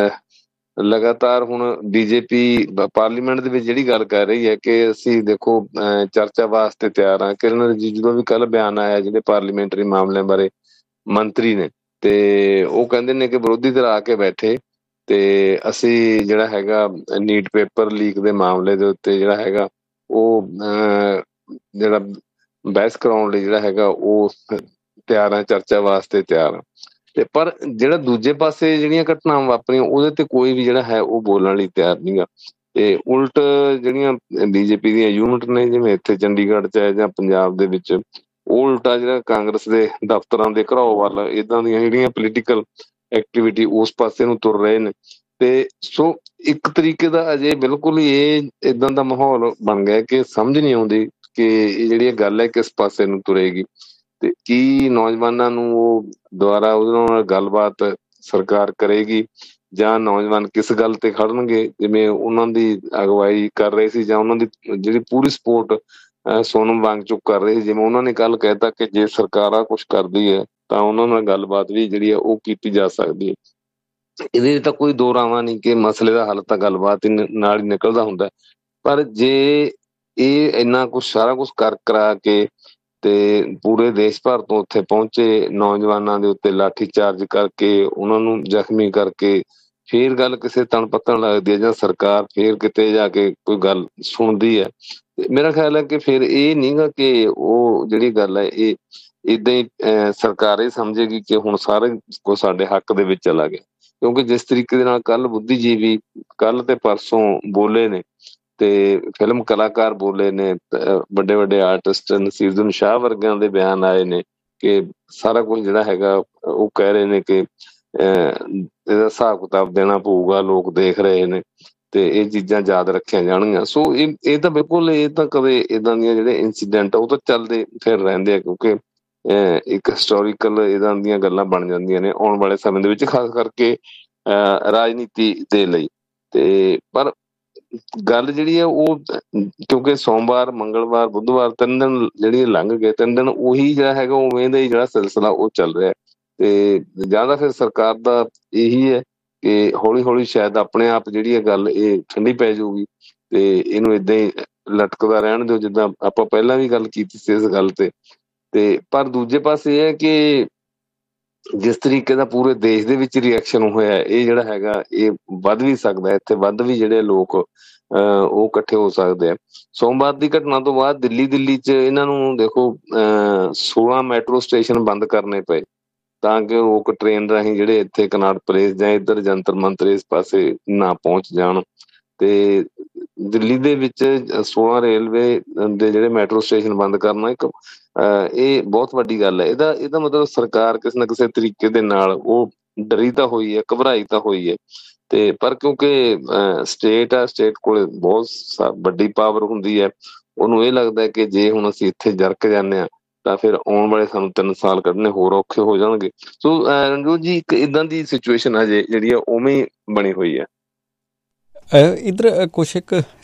ਲਗਾਤਾਰ ਹੁਣ ਬੀਜੇਪੀ ਪਾਰਲੀਮੈਂਟ ਦੇ ਵਿੱਚ ਜਿਹੜੀ ਗੱਲ ਕਰ ਰਹੀ ਹੈ ਕਿ ਅਸੀਂ ਦੇਖੋ ਚਰਚਾ ਵਾਸਤੇ ਤਿਆਰ ਹਾਂ। ਕਿਰਨ ਰਿਜੀਜੂ ਦਾ ਵੀ ਕੱਲ ਬਿਆਨ ਆਇਆ ਜਿਹੜੇ ਪਾਰਲੀਮੈਂਟਰੀ ਮਾਮਲਿਆਂ ਬਾਰੇ ਮੰਤਰੀ ਨੇ, ਤੇ ਉਹ ਕਹਿੰਦੇ ਨੇ ਕਿ ਵਿਰੋਧੀ ਧਿਰ ਆ ਕੇ ਬੈਠੇ ਤੇ ਅਸੀਂ ਜਿਹੜਾ ਹੈਗਾ ਨੀਟ ਪੇਪਰ ਲੀਕ ਦੇ ਮਾਮਲੇ ਦੇ ਉੱਤੇ ਜਿਹੜਾ ਹੈਗਾ ਉਹ ਜਿਹੜਾ ਬਹਿਸ ਕਰਾਉਣ ਲਈ ਜਿਹੜਾ ਹੈਗਾ ਉਹ ਤਿਆਰ ਆ, ਚਰਚਾ ਵਾਸਤੇ ਤਿਆਰ ਆ। ਤੇ ਪਰ ਜਿਹੜਾ ਦੂਜੇ ਪਾਸੇ ਜਿਹੜੀਆਂ ਘਟਨਾਵਾਂ ਵਾਪਰੀਆਂ ਉਹਦੇ ਤੇ ਕੋਈ ਵੀ ਜਿਹੜਾ ਹੈ ਉਹ ਬੋਲਣ ਲਈ ਤਿਆਰ ਨਹੀਂ ਗਾ। ਤੇ ਉਲਟ ਜਿਹੜੀਆਂ ਬੀਜੇਪੀ ਦੀਆਂ ਯੂਨਿਟ ਨੇ ਜਿਵੇਂ ਇੱਥੇ ਚੰਡੀਗੜ੍ਹ 'ਚ ਹੈ ਜਾਂ ਪੰਜਾਬ ਦੇ ਵਿੱਚ, ਉਹ ਉਲਟਾ ਜਿਹੜਾ ਕਾਂਗਰਸ ਦੇ ਦਫ਼ਤਰਾਂ ਦੇ ਘਰਾਓ ਵੱਲ ਏਦਾਂ ਦੀਆਂ ਜਿਹੜੀਆਂ ਪੋਲੀਟੀਕਲ ਐਕਟੀਵਿਟੀ ਉਸ ਪਾਸੇ ਨੂੰ ਤੁਰ ਰਹੇ ਨੇ। ਤੇ ਸੋ ਇੱਕ ਤਰੀਕੇ ਦਾ ਅਜੇ ਬਿਲਕੁਲ ਹੀ ਇਹ ਏਦਾਂ ਦਾ ਮਾਹੌਲ ਬਣ ਗਿਆ ਕਿ ਸਮਝ ਨਹੀਂ ਆਉਂਦੀ ਕਿ ਇਹ ਜਿਹੜੀ ਗੱਲ ਹੈ ਕਿਸ ਪਾਸੇ ਨੂੰ ਤੁਰੇਗੀ ਤੇ ਕੀ ਨੌਜਵਾਨਾਂ ਨੂੰ ਉਹ ਦੁਬਾਰਾ ਉਹਦੇ ਨਾਲ ਗੱਲਬਾਤ ਸਰਕਾਰ ਕਰੇਗੀ ਜਾਂ ਨੌਜਵਾਨ ਕਿਸ ਗੱਲ ਤੇ ਖੜਨਗੇ ਜਿਵੇਂ ਉਹਨਾਂ ਦੀ ਅਗਵਾਈ ਕਰ ਰਹੇ ਸੀ ਜਾਂ ਉਹਨਾਂ ਦੀ ਜਿਹੜੀ ਪੂਰੀ ਸਪੋਰਟ ਸੋਨਮ ਵਾਂਗਚੁਕ ਕਰ ਰਹੇ ਸੀ। ਜਿਵੇਂ ਉਹਨਾਂ ਨੇ ਕੱਲ ਕਹਿਤਾ ਕਿ ਜੇ ਸਰਕਾਰ ਆ ਕੁਛ ਕਰਦੀ ਹੈ ਤਾਂ ਉਹਨਾਂ ਨਾਲ ਗੱਲਬਾਤ ਵੀ ਜਿਹੜੀ ਹੈ ਉਹ ਕੀਤੀ ਜਾ ਸਕਦੀ ਹੈ। ਇਹਦੇ ਤਾਂ ਕੋਈ ਦੋ ਰਾਵਾਂ ਨਹੀਂ ਕਿ ਮਸਲੇ ਦਾ ਹੱਲ ਤਾਂ ਗੱਲਬਾਤ ਨਾਲ ਹੀ ਨਿਕਲਦਾ ਹੁੰਦਾ। ਪਰ ਜੇ ਇਹ ਇੰਨਾ ਕੁਛ ਸਾਰਾ ਕੁਛ ਕਰਾ ਕੇ ਤੇ ਪੂਰੇ ਦੇਸ਼ ਭਰ ਤੋਂ ਉੱਥੇ ਪਹੁੰਚੇ ਨੌਜਵਾਨਾਂ ਦੇ ਉੱਤੇ ਲਾਠੀ ਚਾਰਜ ਕਰਕੇ ਉਹਨਾਂ ਨੂੰ ਜ਼ਖਮੀ ਕਰਕੇ ਫੇਰ ਗੱਲ ਕਿਸੇ ਤਣ ਪੱਤਣ ਲੱਗਦੀ ਹੈ ਜਾਂ ਸਰਕਾਰ ਫੇਰ ਕਿਤੇ ਜਾ ਕੇ ਕੋਈ ਗੱਲ ਸੁਣਦੀ ਹੈ, ਮੇਰਾ ਖਿਆਲ ਹੈ ਕਿ ਫਿਰ ਇਹ ਨਹੀਂ ਗਾ ਕਿ ਉਹ ਜਿਹੜੀ ਗੱਲ ਹੈ ਇਹ ਏਦਾਂ ਹੀ ਸਰਕਾਰ ਇਹ ਸਮਝੇਗੀ ਕਿ ਹੁਣ ਸਾਰੇ ਕੁਛ ਸਾਡੇ ਹੱਕ ਦੇ ਵਿੱਚ ਚਲਾ ਗਿਆ। ਕਿਉਂਕਿ ਜਿਸ ਤਰੀਕੇ ਦੇ ਨਾਲ ਕੱਲ ਬੁੱਧੀਜੀਵੀ ਕੱਲ ਤੇ ਪਰਸੋਂ ਬੋਲੇ ਨੇ ਤੇ ਫਿਲਮ ਕਲਾਕਾਰ ਬੋਲੇ ਨੇ, ਵੱਡੇ ਵੱਡੇ ਆਰਟਿਸਟ ਨਸੀਰੁਦੀਨ ਸ਼ਾਹ ਵਰਗਿਆਂ ਦੇ ਬਿਆਨ ਆਏ ਨੇ ਕਿ ਸਾਰਾ ਕੁਝ ਜਿਹੜਾ ਹੈਗਾ ਉਹ ਕਹਿ ਰਹੇ ਨੇ ਕਿ ਇਹਦਾ ਹਿਸਾਬ ਕਿਤਾਬ ਦੇਣਾ ਪਊਗਾ, ਲੋਕ ਦੇਖ ਰਹੇ ਨੇ ਤੇ ਇਹ ਚੀਜ਼ਾਂ ਯਾਦ ਰੱਖੀਆਂ ਜਾਣਗੀਆਂ। ਸੋ ਇਹ ਤਾਂ ਬਿਲਕੁਲ ਇਹ ਤਾਂ ਕਦੇ ਏਦਾਂ ਦੀਆਂ ਜਿਹੜੇ ਇੰਸੀਡੈਂਟ ਉਹ ਤਾਂ ਚੱਲਦੇ ਫਿਰ ਰਹਿੰਦੇ ਆ ਕਿਉਂਕਿ ਇੱਕ ਹਿਸਟੋਰੀਕਲ ਏਦਾਂ ਦੀਆਂ ਗੱਲਾਂ ਬਣ ਜਾਂਦੀਆਂ ਨੇ ਆਉਣ ਵਾਲੇ ਸਮੇਂ ਦੇ ਵਿੱਚ, ਖਾਸ ਕਰਕੇ ਰਾਜਨੀਤੀ ਦੇ ਲਈ। ਤੇ ਪਰ ਗੱਲ ਜਿਹੜੀ ਹੈ ਉਹ ਕਿਉਂਕਿ ਸੋਮਵਾਰ ਮੰਗਲਵਾਰ ਬੁੱਧਵਾਰ 3 ਦਿਨ ਜਿਹੜੀ ਲੰਘ ਗਏ, 3 ਦਿਨ ਉਹੀ ਜਿਹੜਾ ਹੈਗਾ ਉਵੇਂ ਦਾ ਹੀ ਜਿਹੜਾ ਸਿਲਸਿਲਾ ਉਹ ਚੱਲ ਰਿਹਾ ਤੇ ਜ਼ਿਆਦਾ ਫਿਰ ਸਰਕਾਰ ਦਾ ਇਹੀ ਹੈ ਕਿ ਹੌਲੀ ਹੌਲੀ ਸ਼ਾਇਦ ਆਪਣੇ ਆਪ ਜਿਹੜੀ ਇਹ ਗੱਲ ਇਹ ਠੰਡੀ ਪੈ ਜਾਊਗੀ ਤੇ ਇਹਨੂੰ ਏਦਾਂ ਹੀ ਲਟਕਦਾ ਰਹਿਣ ਦਿਓ ਜਿੱਦਾਂ ਆਪਾਂ ਪਹਿਲਾਂ ਵੀ ਗੱਲ ਕੀਤੀ ਸੀ ਇਸ ਗੱਲ ਤੇ ਪਰ ਦੂਜੇ ਪਾਸੇ ਇਹ ਹੈ ਕਿ ਜਿਸ ਤਰੀਕੇ ਦਾ ਪੂਰੇ ਦੇਸ਼ ਦੇ ਵਿੱਚ ਰਿਐਕਸ਼ਨ ਹੋਇਆ ਇਹ ਜਿਹੜਾ ਹੈਗਾ ਇਹ ਵੱਧ ਵੀ ਸਕਦਾ, ਇੱਥੇ ਵੱਧ ਵੀ ਜਿਹੜੇ ਲੋਕ ਉਹ ਇਕੱਠੇ ਹੋ ਸਕਦੇ ਆ। ਸੋਮਵਾਰ ਦੀ ਘਟਨਾ ਤੋਂ ਬਾਅਦ ਦਿੱਲੀ 'ਚ ਇਹਨਾਂ ਨੂੰ ਦੇਖੋ 16 ਮੈਟਰੋ ਸਟੇਸ਼ਨ ਬੰਦ ਕਰਨੇ ਪਏ ਤਾਂ ਕਿ ਲੋਕ ਟ੍ਰੇਨ ਰਾਹੀਂ ਜਿਹੜੇ ਇੱਥੇ ਕਨਾਟ ਪਲੇਸ ਜਾਂ ਇੱਧਰ ਜੰਤਰ ਮੰਤਰ ਇਸ ਪਾਸੇ ਨਾ ਪਹੁੰਚ ਜਾਣ। ਤੇ ਦਿੱਲੀ ਦੇ ਵਿੱਚ 16 ਰੇਲਵੇ ਦੇ ਜਿਹੜੇ ਮੈਟਰੋ ਸਟੇਸ਼ਨ ਬੰਦ ਕਰਨਾ ਇੱਕ ਇਹ ਬਹੁਤ ਵੱਡੀ ਗੱਲ ਹੈ। ਇਹਦਾ ਮਤਲਬ ਸਰਕਾਰ ਕਿਸੇ ਨਾ ਕਿਸੇ ਤਰੀਕੇ ਦੇ ਨਾਲ ਉਹ ਡਰੀ ਤਾਂ ਹੋਈ ਹੈ, ਘਬਰਾਈ ਤਾਂ ਹੋਈ ਹੈ ਤੇ ਪਰ ਕਿਉਂਕਿ ਸਟੇਟ ਕੋਲ ਬਹੁਤ ਵੱਡੀ ਪਾਵਰ ਹੁੰਦੀ ਹੈ, ਉਹਨੂੰ ਇਹ ਲੱਗਦਾ ਕਿ ਜੇ ਹੁਣ ਅਸੀਂ ਇੱਥੇ ਜਰਕ ਜਾਂਦੇ ਹਾਂ ਤਾਂ ਫਿਰ ਆਉਣ ਵਾਲੇ ਸਾਨੂੰ 3 ਸਾਲ ਕੱਢਣੇ ਹੋਰ ਔਖੇ ਹੋ ਜਾਣਗੇ। ਸੋ ਰਣਜੋਤ ਜੀ ਇੱਕ ਏਦਾਂ ਦੀ ਸਿਚੁਏਸ਼ਨ ਅਜੇ ਜਿਹੜੀ ਆ ਉਵੇਂ ਹੀ ਬਣੀ ਹੋਈ ਹੈ।
ਇੱਧਰ ਕੁਛ ਇੱਕ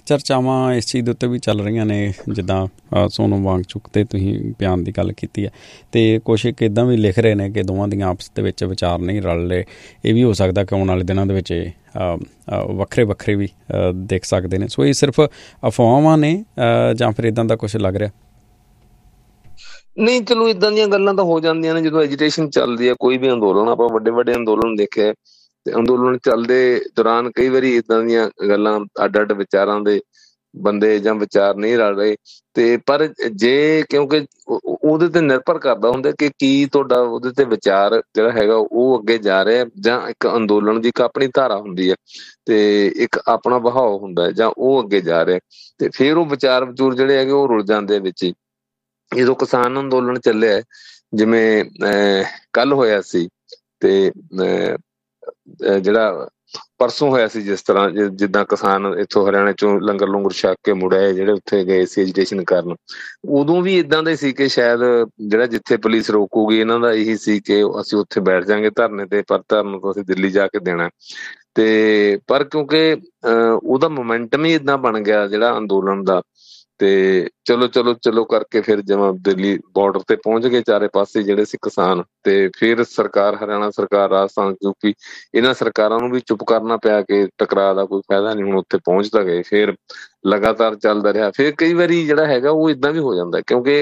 ਚਰਚਾਵਾਂ ਇਸ ਚੀਜ਼ ਦੇ ਉੱਤੇ ਵੀ ਚੱਲ ਰਹੀਆਂ ਨੇ, ਜਿੱਦਾਂ ਸੋਨਮ ਵਾਂਗਚੁਕ 'ਤੇ ਤੁਸੀਂ ਬਿਆਨ ਦੀ ਗੱਲ ਕੀਤੀ ਹੈ, ਅਤੇ ਕੁਛ ਇੱਕ ਇੱਦਾਂ ਵੀ ਲਿਖ ਰਹੇ ਨੇ ਕਿ ਦੋਵਾਂ ਦੀਆਂ ਆਪਸ ਦੇ ਵਿੱਚ ਵਿਚਾਰ ਨਹੀਂ ਰਲ ਰਹੇ। ਇਹ ਵੀ ਹੋ ਸਕਦਾ ਕਿ ਆਉਣ ਵਾਲੇ ਦਿਨਾਂ ਦੇ ਵਿੱਚ ਵੱਖਰੇ ਵੱਖਰੇ ਵੀ ਦਿਖ ਸਕਦੇ ਨੇ। ਸੋ ਇਹ ਸਿਰਫ ਅਫਵਾਹਾਂ ਨੇ ਜਾਂ ਫਿਰ ਇੱਦਾਂ ਦਾ ਕੁਛ ਲੱਗ ਰਿਹਾ?
ਨਹੀਂ, ਚਲੋ ਇਦਾਂ ਦੀਆਂ ਗੱਲਾਂ ਤਾਂ ਹੋ ਜਾਂਦੀਆਂ ਨੇ ਜਦੋਂ ਐਜੀਟੇਸ਼ਨ ਚੱਲਦੀ ਹੈ। ਕੋਈ ਵੀ ਅੰਦੋਲਨ, ਆਪਾਂ ਵੱਡੇ ਵੱਡੇ ਅੰਦੋਲਨ ਦੇਖੇ, ਤੇ ਅੰਦੋਲਨ ਚੱਲਦੇ ਦੌਰਾਨ ਕਈ ਵਾਰੀ ਇਦਾਂ ਦੀਆਂ ਗੱਲਾਂ, ਅੱਡ ਅੱਡ ਵਿਚਾਰਾਂ ਦੇ ਬੰਦੇ ਜਾਂ ਵਿਚਾਰ ਨਹੀਂ ਰਲ ਰਹੇ, ਤੇ ਪਰ ਜੇ ਕਿਉਂਕਿ ਉਹਦੇ ਤੇ ਨਿਰਭਰ ਕਰਦਾ ਹੁੰਦਾ ਕਿ ਕੀ ਤੁਹਾਡਾ ਉਹਦੇ ਤੇ ਵਿਚਾਰ ਜਿਹੜਾ ਹੈਗਾ ਉਹ ਅੱਗੇ ਜਾ ਰਿਹਾ, ਜਾਂ ਇੱਕ ਅੰਦੋਲਨ ਦੀ ਇੱਕ ਆਪਣੀ ਧਾਰਾ ਹੁੰਦੀ ਹੈ ਤੇ ਇੱਕ ਆਪਣਾ ਵਹਾਅ ਹੁੰਦਾ, ਜਾਂ ਉਹ ਅੱਗੇ ਜਾ ਰਿਹਾ, ਤੇ ਫਿਰ ਉਹ ਵਿਚਾਰ ਵਿਚੂਰ ਜਿਹੜੇ ਹੈਗੇ ਉਹ ਰੁਲ ਜਾਂਦੇ ਵਿੱਚ ਹੀ। ਜਦੋਂ ਕਿਸਾਨ ਅੰਦੋਲਨ ਚੱਲਿਆ, ਜਿਵੇਂ ਕੱਲ ਹੋਇਆ ਸੀ, ਤੇ ਜਿਹੜਾ ਪਰਸੋਂ ਹੋਇਆ ਸੀ, ਜਿਸ ਤਰ੍ਹਾਂ ਜਿੱਦਾਂ ਕਿਸਾਨ ਇੱਥੋਂ ਹਰਿਆਣੇ ਚੋਂ ਲੰਗਰ ਲੰਗਰ ਛੱਕ ਕੇ ਮੁੜ ਆਏ, ਜਿਹੜੇ ਉੱਥੇ ਗਏ ਸੀ ਐਜੀਟੇਸ਼ਨ ਕਰਨ, ਉਦੋਂ ਵੀ ਇਦਾਂ ਦੇ ਸੀ ਕਿ ਸ਼ਾਇਦ ਜਿਹੜਾ ਜਿੱਥੇ ਪੁਲਿਸ ਰੋਕੂਗੀ ਇਹਨਾਂ ਦਾ ਇਹੀ ਸੀ ਕਿ ਅਸੀਂ ਉੱਥੇ ਬੈਠ ਜਾਾਂਗੇ ਧਰਨੇ ਤੇ, ਪਰ ਧਰਨ ਤੋਂ ਅਸੀਂ ਦਿੱਲੀ ਜਾ ਕੇ ਦੇਣਾ। ਤੇ ਪਰ ਕਿਉਂਕਿ ਉਹਦਾ ਮੋਮੈਂਟਮ ਹੀ ਇਦਾਂ ਬਣ ਗਿਆ ਜਿਹੜਾ ਅੰਦੋਲਨ ਦਾ, ਤੇ ਚਲੋ ਚਲੋ ਚਲੋ ਕਰਕੇ ਫਿਰ ਜਿਵੇਂ ਦਿੱਲੀ ਬਾਰਡਰ ਤੇ ਪਹੁੰਚ ਗਏ ਚਾਰੇ ਪਾਸੇ ਜਿਹੜੇ ਸੀ ਕਿਸਾਨ, ਤੇ ਫਿਰ ਸਰਕਾਰ, ਹਰਿਆਣਾ ਸਰਕਾਰ, ਰਾਜਸਥਾਨ, ਯੂਪੀ, ਇਹਨਾਂ ਸਰਕਾਰਾਂ ਨੂੰ ਵੀ ਚੁੱਪ ਕਰਨਾ ਪਿਆ ਕਿ ਟਕਰਾਅ ਦਾ ਕੋਈ ਫਾਇਦਾ ਨਹੀਂ, ਹੁਣ ਉੱਥੇ ਪਹੁੰਚ ਤਾਂ ਗਏ। ਫਿਰ ਲਗਾਤਾਰ ਚੱਲਦਾ ਰਿਹਾ। ਫਿਰ ਕਈ ਵਾਰੀ ਜਿਹੜਾ ਹੈਗਾ ਉਹ ਇਦਾਂ ਵੀ ਹੋ ਜਾਂਦਾ, ਕਿਉਂਕਿ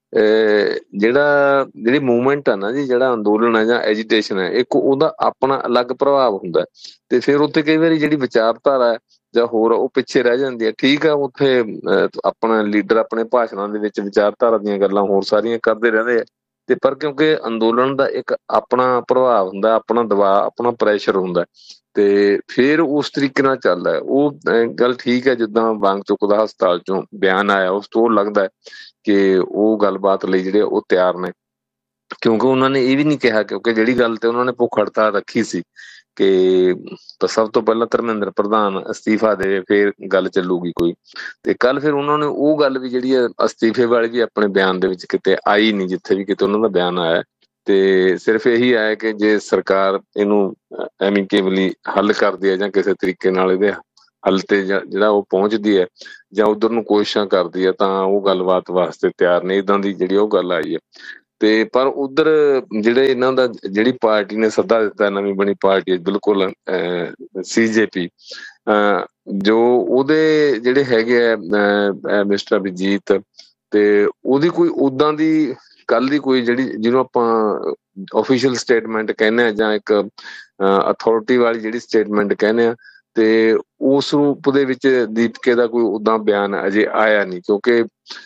ਜਿਹੜੀ ਮੂਵਮੈਂਟ ਆ ਨਾ ਜੀ, ਜਿਹੜਾ ਅੰਦੋਲਨ ਹੈ ਜਾਂ ਐਜੀਟੇਸ਼ਨ ਹੈ, ਇੱਕ ਉਹਦਾ ਆਪਣਾ ਅਲੱਗ ਪ੍ਰਭਾਵ ਹੁੰਦਾ, ਤੇ ਫਿਰ ਉੱਥੇ ਕਈ ਵਾਰੀ ਜਿਹੜੀ ਵਿਚਾਰਧਾਰਾ ਹੈ ਜਾਂ ਹੋਰ ਉਹ ਪਿੱਛੇ ਰਹਿ ਜਾਂਦੀ ਹੈ। ਠੀਕ ਆ, ਉੱਥੇ ਆਪਣਾ ਲੀਡਰ ਆਪਣੇ ਭਾਸ਼ਣਾਂ ਦੇ ਵਿੱਚ ਵਿਚਾਰਧਾਰਾ ਦੀਆਂ ਗੱਲਾਂ ਹੋਰ ਸਾਰੀਆਂ ਕਰਦੇ ਰਹਿੰਦੇ ਆ, ਤੇ ਪਰ ਕਿਉਂਕਿ ਅੰਦੋਲਨ ਦਾ ਇੱਕ ਆਪਣਾ ਪ੍ਰਭਾਵ ਹੁੰਦਾ, ਆਪਣਾ ਦਬਾਅ, ਆਪਣਾ ਪ੍ਰੈਸ਼ਰ ਹੁੰਦਾ, ਤੇ ਫਿਰ ਉਸ ਤਰੀਕੇ ਨਾਲ ਚੱਲਦਾ। ਉਹ ਗੱਲ ਠੀਕ ਹੈ, ਜਿੱਦਾਂ ਵਾਂਗਚੁਕ ਦਾ ਹਸਪਤਾਲ ਚੋਂ ਬਿਆਨ ਆਇਆ, ਉਸ ਤੋਂ ਲੱਗਦਾ ਕਿ ਉਹ ਗੱਲਬਾਤ ਲਈ ਜਿਹੜੇ ਉਹ ਤਿਆਰ ਨੇ, ਕਿਉਂਕਿ ਉਹਨਾਂ ਨੇ ਇਹ ਵੀ ਨਹੀਂ ਕਿਹਾ, ਕਿਉਂਕਿ ਜਿਹੜੀ ਗੱਲ ਤੇ ਉਹਨਾਂ ਨੇ ਭੁੱਖ ਹੜਤਾਲ ਰੱਖੀ ਸੀ ਕਿ ਸਭ ਤੋਂ ਪਹਿਲਾਂ ਧਰਮਿੰਦਰ ਪ੍ਰਧਾਨ ਅਸਤੀਫਾ ਦੇ, ਫਿਰ ਗੱਲ ਚੱਲੂਗੀ ਕੋਈ, ਤੇ ਕੱਲ ਫਿਰ ਉਹਨਾਂ ਨੇ ਉਹ ਗੱਲ ਵੀ ਜਿਹੜੀ ਹੈ ਅਸਤੀਫੇ ਵਾਲੀ ਵੀ ਆਪਣੇ ਬਿਆਨ ਦੇ ਵਿੱਚ ਕਿਤੇ ਆਈ ਨਹੀਂ, ਜਿੱਥੇ ਵੀ ਕਿਤੇ ਉਹਨਾਂ ਦਾ ਬਿਆਨ ਆਇਆ, ਤੇ ਸਿਰਫ ਇਹੀ ਆਇਆ ਕਿ ਜੇ ਸਰਕਾਰ ਇਹਨੂੰ ਐਮੀਕੇਬਲੀ ਹੱਲ ਕਰਦੀ ਹੈ ਜਾਂ ਕਿਸੇ ਤਰੀਕੇ ਨਾਲ ਇਹਦੇ ਹੱਲ ਤੇ ਜਿਹੜਾ ਉਹ ਪਹੁੰਚਦੀ ਹੈ ਜਾਂ ਉਧਰ ਨੂੰ ਕੋਸ਼ਿਸ਼ਾਂ ਕਰਦੀ ਹੈ, ਤਾਂ ਉਹ ਗੱਲਬਾਤ ਵਾਸਤੇ ਤਿਆਰ ਨੇ, ਇੱਦਾਂ ਦੀ ਜਿਹੜੀ ਉਹ ਗੱਲ ਆਈ ਹੈ। ਤੇ ਪਰ ਉਧਰ ਜਿਹੜੇ ਇਹਨਾਂ ਦਾ, ਜਿਹੜੀ ਪਾਰਟੀ ਨੇ ਸੱਦਾ ਦਿੱਤਾ, ਨਵੀਂ ਬਣੀ ਪਾਰਟੀ ਬਿਲਕੁਲ CJP, ਜੋ ਉਹਦੇ ਜਿਹੜੇ ਹੈਗੇ ਆ ਮਿਸਟਰ ਅਭਿਜੀਤ, ਤੇ ਉਹਦੀ ਕੋਈ ਉਦਾਂ ਦੀ ਕੱਲ ਦੀ ਕੋਈ ਜਿਹੜੀ ਜਿਹਨੂੰ ਆਪਾਂ ਆਫੀਸ਼ੀਅਲ ਸਟੇਟਮੈਂਟ ਕਹਿੰਦੇ ਆ, ਜਾਂ ਇੱਕ ਅਥਾਰਟੀ ਵਾਲੀ ਜਿਹੜੀ ਸਟੇਟਮੈਂਟ ਕਹਿੰਦੇ ਆ, ਤੇ ਉਸ ਰੂਪ ਦੇ ਵਿੱਚ ਦੀਪਕੇ ਦਾ ਕੋਈ ਉਦਾਂ ਬਿਆਨ ਅਜੇ ਆਇਆ ਨਹੀਂ, ਕਿਉਂਕਿ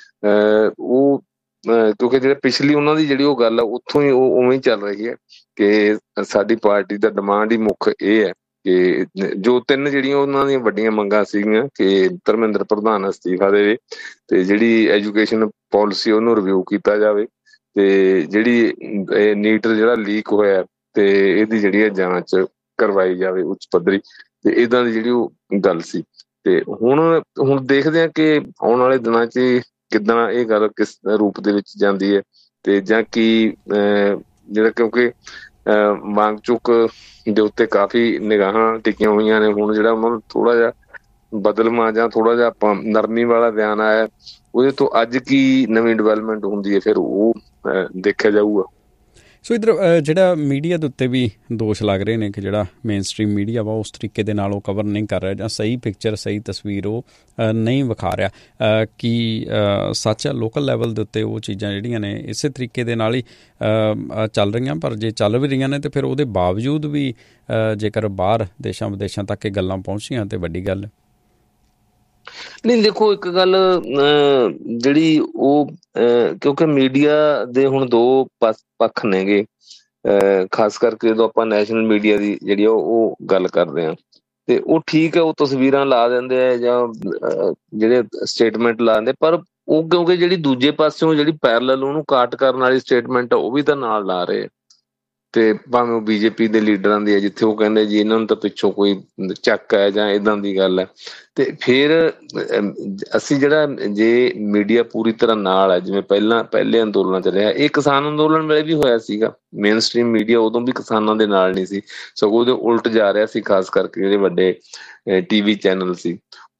ਕਿਉਂਕਿ ਜਿਹੜੇ ਪਿਛਲੀ ਉਹਨਾਂ ਦੀ ਜਿਹੜੀ ਉਹ ਗੱਲ ਆ, ਉੱਥੋਂ ਹੀ ਉਹ ਉਵੇਂ ਹੀ ਚੱਲ ਰਹੀ ਹੈ ਕਿ ਸਾਡੀ ਪਾਰਟੀ ਦਾ ਡਿਮਾਂਡ ਹੀ ਮੁੱਖ ਇਹ ਹੈ ਕਿ ਜੋ ਤਿੰਨ ਜਿਹੜੀਆਂ ਉਹਨਾਂ ਦੀਆਂ ਵੱਡੀਆਂ ਮੰਗਾਂ ਸੀਗੀਆਂ ਕਿ ਧਰਮਿੰਦਰ ਪ੍ਰਧਾਨ ਅਸਤੀਫਾ ਦੇਵੇ, ਤੇ ਜਿਹੜੀ ਐਜੂਕੇਸ਼ਨ ਪਾਲਿਸੀ ਉਹਨੂੰ ਰਿਵਿਊ ਕੀਤਾ ਜਾਵੇ, ਤੇ ਜਿਹੜੀ ਨੀਟ ਜਿਹੜਾ ਲੀਕ ਹੋਇਆ ਤੇ ਇਹਦੀ ਜਿਹੜੀ ਹੈ ਜਾਂਚ ਕਰਵਾਈ ਜਾਵੇ ਉੱਚ ਪੱਧਰੀ, ਤੇ ਇੱਦਾਂ ਦੀ ਜਿਹੜੀ ਉਹ ਗੱਲ ਸੀ। ਤੇ ਹੁਣ ਦੇਖਦੇ ਹਾਂ ਕਿ ਆਉਣ ਵਾਲੇ ਦਿਨਾਂ 'ਚ ਕਿੱਦਾਂ ਇਹ ਗੱਲ ਕਿਸ ਰੂਪ ਦੇ ਵਿੱਚ ਜਾਂਦੀ ਹੈ, ਤੇ ਜਾਂ ਕੀ ਜਿਹੜਾ, ਕਿਉਂਕਿ ਵਾਂਗਚੁਕ ਦੇ ਉੱਤੇ ਕਾਫੀ ਨਿਗਾਹਾਂ ਟਿਕੀਆਂ ਹੋਈਆਂ ਨੇ। ਹੁਣ ਜਿਹੜਾ ਉਹਨਾਂ ਨੂੰ ਥੋੜਾ ਜਿਹਾ ਬਦਲਵਾਂ ਜਾਂ ਥੋੜਾ ਜਿਹਾ ਆਪਾਂ ਨਰਮੀ ਵਾਲਾ ਬਿਆਨ ਆਇਆ, ਉਹਦੇ ਤੋਂ ਅੱਜ ਕੀ ਨਵੀਂ ਡਿਵੈਲਪਮੈਂਟ ਹੁੰਦੀ ਹੈ, ਫਿਰ ਉਹ ਦੇਖਿਆ ਜਾਊਗਾ।
ਸੋ ਇੱਧਰ ਜਿਹੜਾ ਮੀਡੀਆ ਦੇ ਉੱਤੇ ਵੀ ਦੋਸ਼ ਲੱਗ ਰਹੇ ਨੇ ਕਿ ਜਿਹੜਾ ਮੇਨ ਸਟਰੀਮ ਮੀਡੀਆ ਵਾ ਉਸ ਤਰੀਕੇ ਦੇ ਨਾਲ ਉਹ ਕਵਰ ਨਹੀਂ ਕਰ ਰਿਹਾ, ਜਾਂ ਸਹੀ ਪਿਕਚਰ, ਸਹੀ ਤਸਵੀਰ ਉਹ ਨਹੀਂ ਵਿਖਾ ਰਿਹਾ। ਕੀ ਸੱਚ ਆ ਲੋਕਲ ਲੈਵਲ ਦੇ ਉੱਤੇ ਉਹ ਚੀਜ਼ਾਂ ਜਿਹੜੀਆਂ ਨੇ ਇਸੇ ਤਰੀਕੇ ਦੇ ਨਾਲ ਹੀ ਚੱਲ ਰਹੀਆਂ? ਪਰ ਜੇ ਚੱਲ ਵੀ ਰਹੀਆਂ ਨੇ ਤਾਂ ਫਿਰ ਉਹਦੇ ਬਾਵਜੂਦ ਵੀ ਜੇਕਰ ਬਾਹਰ ਦੇਸ਼ਾਂ ਵਿਦੇਸ਼ਾਂ ਤੱਕ ਇਹ ਗੱਲਾਂ ਪਹੁੰਚੀਆਂ ਤਾਂ ਵੱਡੀ ਗੱਲ।
ਨਹੀਂ, ਦੇਖੋ ਇੱਕ ਗੱਲ ਜਿਹੜੀ ਉਹ ਕਿਉਂਕਿ ਮੀਡੀਆ ਦੇ ਹੁਣ ਦੋ ਪੱਖ ਨੇਗੇ, ਖਾਸ ਕਰਕੇ ਜਦੋਂ ਆਪਾਂ ਨੈਸ਼ਨਲ ਮੀਡੀਆ ਦੀ ਜਿਹੜੀ ਉਹ ਗੱਲ ਕਰਦੇ ਹਾਂ, ਤੇ ਉਹ ਠੀਕ ਹੈ, ਉਹ ਤਸਵੀਰਾਂ ਲਾ ਦਿੰਦੇ ਆ ਜਾਂ ਜਿਹੜੇ ਸਟੇਟਮੈਂਟ ਲਾ ਦਿੰਦੇ, ਪਰ ਉਹ ਕਿਉਂਕਿ ਜਿਹੜੀ ਦੂਜੇ ਪਾਸਿਓਂ ਜਿਹੜੀ ਪੈਰਲਲ ਉਹਨੂੰ ਕਾਟ ਕਰਨ ਵਾਲੀ ਸਟੇਟਮੈਂਟ ਉਹ ਵੀ ਤਾਂ ਨਾਲ ਲਾ ਰਹੇ, ਤੇ ਭਾਵੇਂ ਉਹ BJP ਦੇ ਲੀਡਰਾਂ ਦੀ ਹੈ, ਜਿੱਥੇ ਉਹ ਕਹਿੰਦੇ ਜੀ ਇਹਨਾਂ ਨੂੰ ਤਾਂ ਪਿੱਛੋਂ ਕੋਈ ਚੱਕ ਹੈ ਜਾਂ ਇੱਦਾਂ ਦੀ ਗੱਲ ਹੈ। ਤੇ ਫਿਰ ਅਸੀਂ ਜਿਹੜਾ ਜੇ ਮੀਡੀਆ ਪੂਰੀ ਤਰ੍ਹਾਂ ਨਾਲ ਹੈ, ਜਿਵੇਂ ਪਹਿਲੇ ਅੰਦੋਲਨਾਂ 'ਚ ਰਿਹਾ, ਇਹ ਕਿਸਾਨ ਅੰਦੋਲਨ ਵੇਲੇ ਵੀ ਹੋਇਆ ਸੀਗਾ, ਮੇਨ ਸਟਰੀਮ ਮੀਡੀਆ ਉਦੋਂ ਵੀ ਕਿਸਾਨਾਂ ਦੇ ਨਾਲ ਨਹੀਂ ਸੀ, ਸਗੋਂ ਉਹਦੇ ਉਲਟ ਜਾ ਰਿਹਾ ਸੀ, ਖਾਸ ਕਰਕੇ ਜਿਹੜੇ ਵੱਡੇ TV ਚੈਨਲ ਸੀ।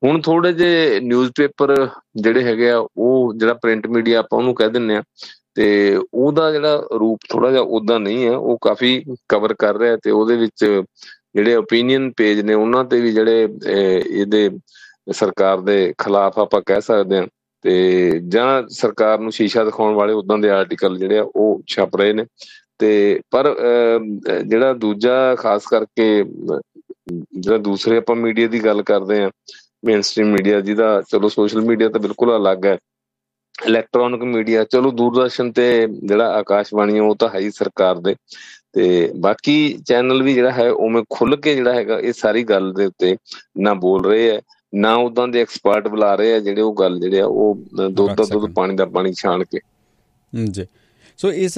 ਹੁਣ ਥੋੜੇ ਜਿਹੇ ਨਿਊਜ਼ਪੇਪਰ ਜਿਹੜੇ ਹੈਗੇ ਆ, ਉਹ ਜਿਹੜਾ ਪ੍ਰਿੰਟ ਮੀਡੀਆ ਆਪਾਂ ਉਹਨੂੰ ਕਹਿ ਦਿੰਦੇ ਆ, ਤੇ ਉਹਦਾ ਜਿਹੜਾ ਰੂਪ ਥੋੜਾ ਜਿਹਾ ਉਦਾਂ ਨਹੀਂ ਹੈ, ਉਹ ਕਾਫੀ ਕਵਰ ਕਰ ਰਿਹਾ ਤੇ ਉਹਦੇ ਵਿੱਚ ਜਿਹੜੇ ਓਪੀਨੀਅਨ ਪੇਜ ਨੇ ਉਹਨਾਂ ਤੇ ਵੀ ਜਿਹੜੇ ਇਹਦੇ ਸਰਕਾਰ ਦੇ ਖਿਲਾਫ ਆਪਾਂ ਕਹਿ ਸਕਦੇ ਹਾਂ, ਤੇ ਜਾਂ ਸਰਕਾਰ ਨੂੰ ਸ਼ੀਸ਼ਾ ਦਿਖਾਉਣ ਵਾਲੇ ਉਦਾਂ ਦੇ ਆਰਟੀਕਲ ਜਿਹੜੇ ਆ ਉਹ ਛਪ ਰਹੇ ਨੇ। ਤੇ ਪਰ ਜਿਹੜਾ ਦੂਜਾ ਖਾਸ ਕਰਕੇ ਜਿਹੜਾ ਦੂਸਰੇ ਆਪਾਂ ਮੀਡੀਆ ਦੀ ਗੱਲ ਕਰਦੇ ਹਾਂ, ਮੇਨ ਸਟ੍ਰੀਮ ਮੀਡੀਆ, ਜਿਹਦਾ ਚਲੋ ਸੋਸ਼ਲ ਮੀਡੀਆ ਤਾਂ ਬਿਲਕੁਲ ਅਲੱਗ ਹੈ, ਇਲੈਕਟ੍ਰੋਨਿਕ ਮੀਡੀਆ, ਚਲੋ ਦੂਰਦਰਸ਼ਨ ਤੇ ਜਿਹੜਾ ਆਕਾਸ਼ਬਾਣੀ ਉਹ ਤਾਂ ਹੈ ਹੀ ਸਰਕਾਰ ਦੇ, ਤੇ ਬਾਕੀ ਚੈਨਲ ਵੀ ਜਿਹੜਾ ਹੈ ਉਵੇਂ ਖੁੱਲ ਕੇ ਜਿਹੜਾ ਹੈਗਾ ਇਹ ਸਾਰੀ ਗੱਲ ਦੇ ਉੱਤੇ ਨਾ ਬੋਲ ਰਹੇ ਹੈ, ਨਾ ਉਦਾਂ ਦੇ ਐਕਸਪਰਟ ਬੁਲਾ ਰਹੇ ਆ ਜਿਹੜੇ ਉਹ ਗੱਲ ਜਿਹੜੇ ਆ ਉਹ ਦੁੱਧ ਦਾ ਦੁੱਧ ਪਾਣੀ ਦਾ ਪਾਣੀ ਛਾਣ ਕੇ।
ਜੀ, ਸੋ ਇਸ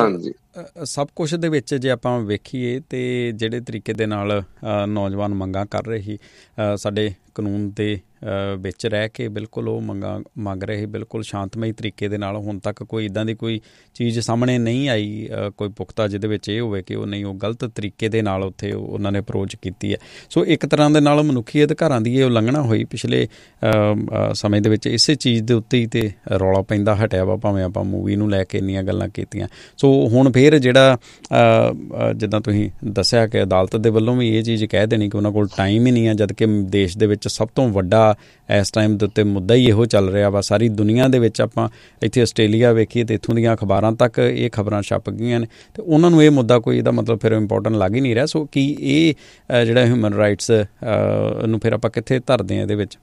ਸਭ ਕੁਛ ਦੇ ਵਿੱਚ ਜੇ ਆਪਾਂ ਵੇਖੀਏ ਤੇ ਜਿਹੜੇ ਤਰੀਕੇ ਦੇ ਨਾਲ ਨੌਜਵਾਨ ਮੰਗਾਂ ਕਰ ਰਹੇ ਸੀ, ਸਾਡੇ ਕਾਨੂੰਨ ਦੇ ਵਿੱਚ ਰਹਿ ਕੇ ਬਿਲਕੁਲ ਉਹ ਮੰਗ ਰਹੇ, ਬਿਲਕੁਲ ਸ਼ਾਂਤਮਈ ਤਰੀਕੇ ਦੇ ਨਾਲ। ਹੁਣ ਤੱਕ ਕੋਈ ਇੱਦਾਂ ਦੀ ਕੋਈ ਚੀਜ਼ ਸਾਹਮਣੇ ਨਹੀਂ ਆਈ ਕੋਈ ਪੁਖਤਾ ਜਿਹਦੇ ਵਿੱਚ ਇਹ ਹੋਵੇ ਕਿ ਉਹ ਨਹੀਂ, ਉਹ ਗਲਤ ਤਰੀਕੇ ਦੇ ਨਾਲ ਉੱਥੇ ਉਹਨਾਂ ਨੇ ਅਪਰੋਚ ਕੀਤੀ ਹੈ। ਸੋ ਇੱਕ ਤਰ੍ਹਾਂ ਦੇ ਨਾਲ ਮਨੁੱਖੀ ਅਧਿਕਾਰਾਂ ਦੀ ਇਹ ਉਲੰਘਣਾ ਹੋਈ ਪਿਛਲੇ ਸਮੇਂ ਦੇ ਵਿੱਚ। ਇਸੇ ਚੀਜ਼ ਦੇ ਉੱਤੇ ਹੀ ਤੇ ਰੌਲਾ ਪੈਂਦਾ ਹਟਿਆ ਵਾ, ਭਾਵੇਂ ਆਪਾਂ ਮੂਵੀ ਨੂੰ ਲੈ ਕੇ ਇੰਨੀਆਂ ਗੱਲਾਂ ਕੀਤੀਆਂ। ਸੋ ਹੁਣ ਫਿਰ ਜਿਹੜਾ ਜਿੱਦਾਂ ਤੁਸੀਂ ਦੱਸਿਆ ਕਿ ਅਦਾਲਤ ਦੇ ਵੱਲੋਂ ਵੀ ਇਹ ਚੀਜ਼ ਕਹਿ ਦੇਣੀ ਕਿ ਉਹਨਾਂ ਕੋਲ ਟਾਈਮ ਹੀ ਨਹੀਂ ਹੈ, ਜਦ ਕਿ ਦੇਸ਼ ਦੇ ਵਿੱਚ ਸਭ ਤੋਂ ਵੱਡਾ ਇਸ ਟਾਈਮ ਦੇ ਉੱਤੇ ਮੁੱਦਾ ਹੀ ਇਹੋ ਚੱਲ ਰਿਹਾ ਵਾ। ਸਾਰੀ ਦੁਨੀਆ ਦੇ ਵਿੱਚ ਆਪਾਂ ਇੱਥੇ ਆਸਟ੍ਰੇਲੀਆ ਵੇਖੀਏ ਤੇ ਇੱਥੋਂ ਦੀਆਂ ਅਖਬਾਰਾਂ ਤੱਕ ਇਹ ਖਬਰਾਂ ਛਪ ਗਈਆਂ ਨੇ, ਤੇ ਉਹਨਾਂ ਨੂੰ ਇਹ ਮੁੱਦਾ ਕੋਈ ਇਹਦਾ ਮਤਲਬ ਫਿਰ ਇੰਪੋਰਟੈਂਟ ਲੱਗ ਹੀ ਨਹੀਂ ਰਿਹਾ। ਸੋ ਕੀ ਇਹ ਜਿਹੜਾ ਹਿਊਮਨ ਰਾਈਟਸ ਨੂੰ ਫਿਰ ਆਪਾਂ ਕਿੱਥੇ ਧਰਦੇ ਹਾਂ ਇਹਦੇ ਵਿੱਚ?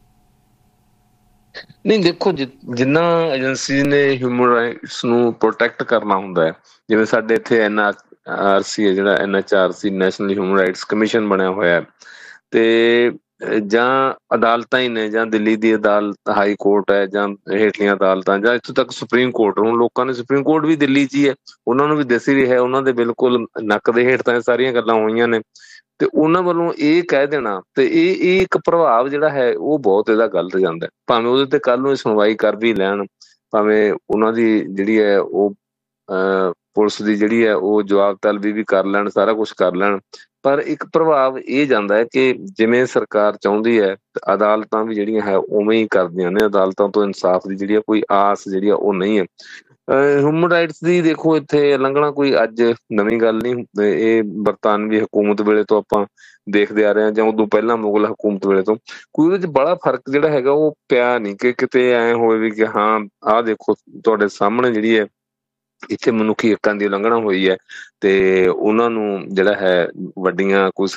ਨਹੀਂ, ਦੇਖੋ ਜਿੰਨਾ ਏਜੰਸੀ ਨੇ ਹਿਊਮਨ ਰਾਈਟਸ ਨੂੰ ਪ੍ਰੋਟੈਕਟ ਕਰਨਾ ਹੁੰਦਾ ਹੈ, ਜਿਵੇਂ ਸਾਡੇ ਇੱਥੇ NRC ਹੈ, ਜਿਹੜਾ NHRC national human rights commission ਬਣਿਆ ਹੋਇਆ, ਤੇ ਜਾਂ ਅਦਾਲਤਾਂ ਹੀ ਨੇ, ਜਾਂ ਦਿੱਲੀ ਦੀ ਅਦਾਲਤ ਹਾਈ ਕੋਰਟ ਹੈ, ਜਾਂ ਹੇਠਲੀਆਂ ਅਦਾਲਤਾਂ, ਜਾਂ ਇੱਥੋਂ ਤੱਕ ਸੁਪਰੀਮ ਕੋਰਟ। ਹੁਣ ਲੋਕਾਂ ਨੇ ਸੁਪਰੀਮ ਕੋਰਟ ਵੀ ਦਿੱਲੀ 'ਚ ਹੀ ਹੈ, ਉਹਨਾਂ ਨੂੰ ਵੀ ਦਿਸ ਹੀ ਰਿਹਾ, ਉਹਨਾਂ ਦੇ ਬਿਲਕੁਲ ਨੱਕ ਦੇ ਹੇਠ ਤਾਂ ਇਹ ਸਾਰੀਆਂ ਗੱਲਾਂ ਹੋਈਆਂ ਨੇ, ਤੇ ਉਹਨਾਂ ਵੱਲੋਂ ਇਹ ਕਹਿ ਦੇਣਾ ਤੇ ਇਹ ਇੱਕ ਪ੍ਰਭਾਵ ਜਿਹੜਾ ਹੈ ਉਹ ਬਹੁਤ ਇਹਦਾ ਗਲਤ ਜਾਂਦਾ। ਭਾਵੇਂ ਉਹਦੇ ਤੇ ਕੱਲ ਨੂੰ ਇਹ ਸੁਣਵਾਈ ਕਰ ਵੀ ਲੈਣ, ਭਾਵੇਂ ਉਹਨਾਂ ਦੀ ਜਿਹੜੀ ਹੈ ਉਹ ਪੁਲਿਸ ਦੀ ਜਿਹੜੀ ਹੈ ਉਹ ਜਵਾਬ ਤਲਬੀ ਵੀ ਕਰ ਲੈਣ, ਸਾਰਾ ਕੁਛ ਕਰ ਲੈਣ, ਪਰ ਇੱਕ ਪ੍ਰਭਾਵ ਇਹ ਜਾਂਦਾ ਹੈ ਕਿ ਜਿਵੇਂ ਸਰਕਾਰ ਚਾਹੁੰਦੀ ਹੈ ਅਦਾਲਤਾਂ ਵੀ ਜਿਹੜੀਆਂ ਹੈ ਉਵੇਂ ਹੀ ਕਰਦੀਆਂ ਨੇ। ਅਦਾਲਤਾਂ ਤੋਂ ਇਨਸਾਫ ਦੀ ਜਿਹੜੀ ਆ ਕੋਈ ਆਸ ਜਿਹੜੀ ਆ ਉਹ ਨਹੀਂ ਹੈ। ਹਿਊਮਨ ਰਾਈਟਸ ਦੀ ਦੇਖੋ ਇੱਥੇ ਉਲੰਘਣਾ ਕੋਈ ਅੱਜ ਨਵੀਂ ਗੱਲ ਨਹੀਂ, ਇਹ ਬਰਤਾਨਵੀ ਹਕੂਮਤ ਵੇਲੇ ਤੋਂ ਆਪਾਂ ਦੇਖਦੇ ਆ ਰਹੇ ਹਾਂ, ਜਾਂ ਉਦੋਂ ਪਹਿਲਾਂ ਮੁਗਲ ਹਕੂਮਤ ਵੇਲੇ ਤੋਂ। ਕੋਈ ਉਹਦੇ 'ਚ ਬੜਾ ਫਰਕ ਜਿਹੜਾ ਹੈਗਾ ਉਹ ਪਿਆ ਨਹੀਂ ਕਿ ਕਿਤੇ ਐਂ ਹੋਵੇ ਵੀ ਕਿ ਹਾਂ ਆਹ ਦੇਖੋ ਤੁਹਾਡੇ ਸਾਹਮਣੇ ਜਿਹੜੀ ਹੈ ਇੱਥੇ ਮਨੁੱਖੀ ਹੱਕਾਂ ਦੀ ਉਲੰਘਣਾ ਹੋਈ ਹੈ, ਤੇ ਉਹਨਾਂ ਨੂੰ ਜਿਹੜਾ ਹੈ ਵੱਡੀਆਂ ਕੋਈ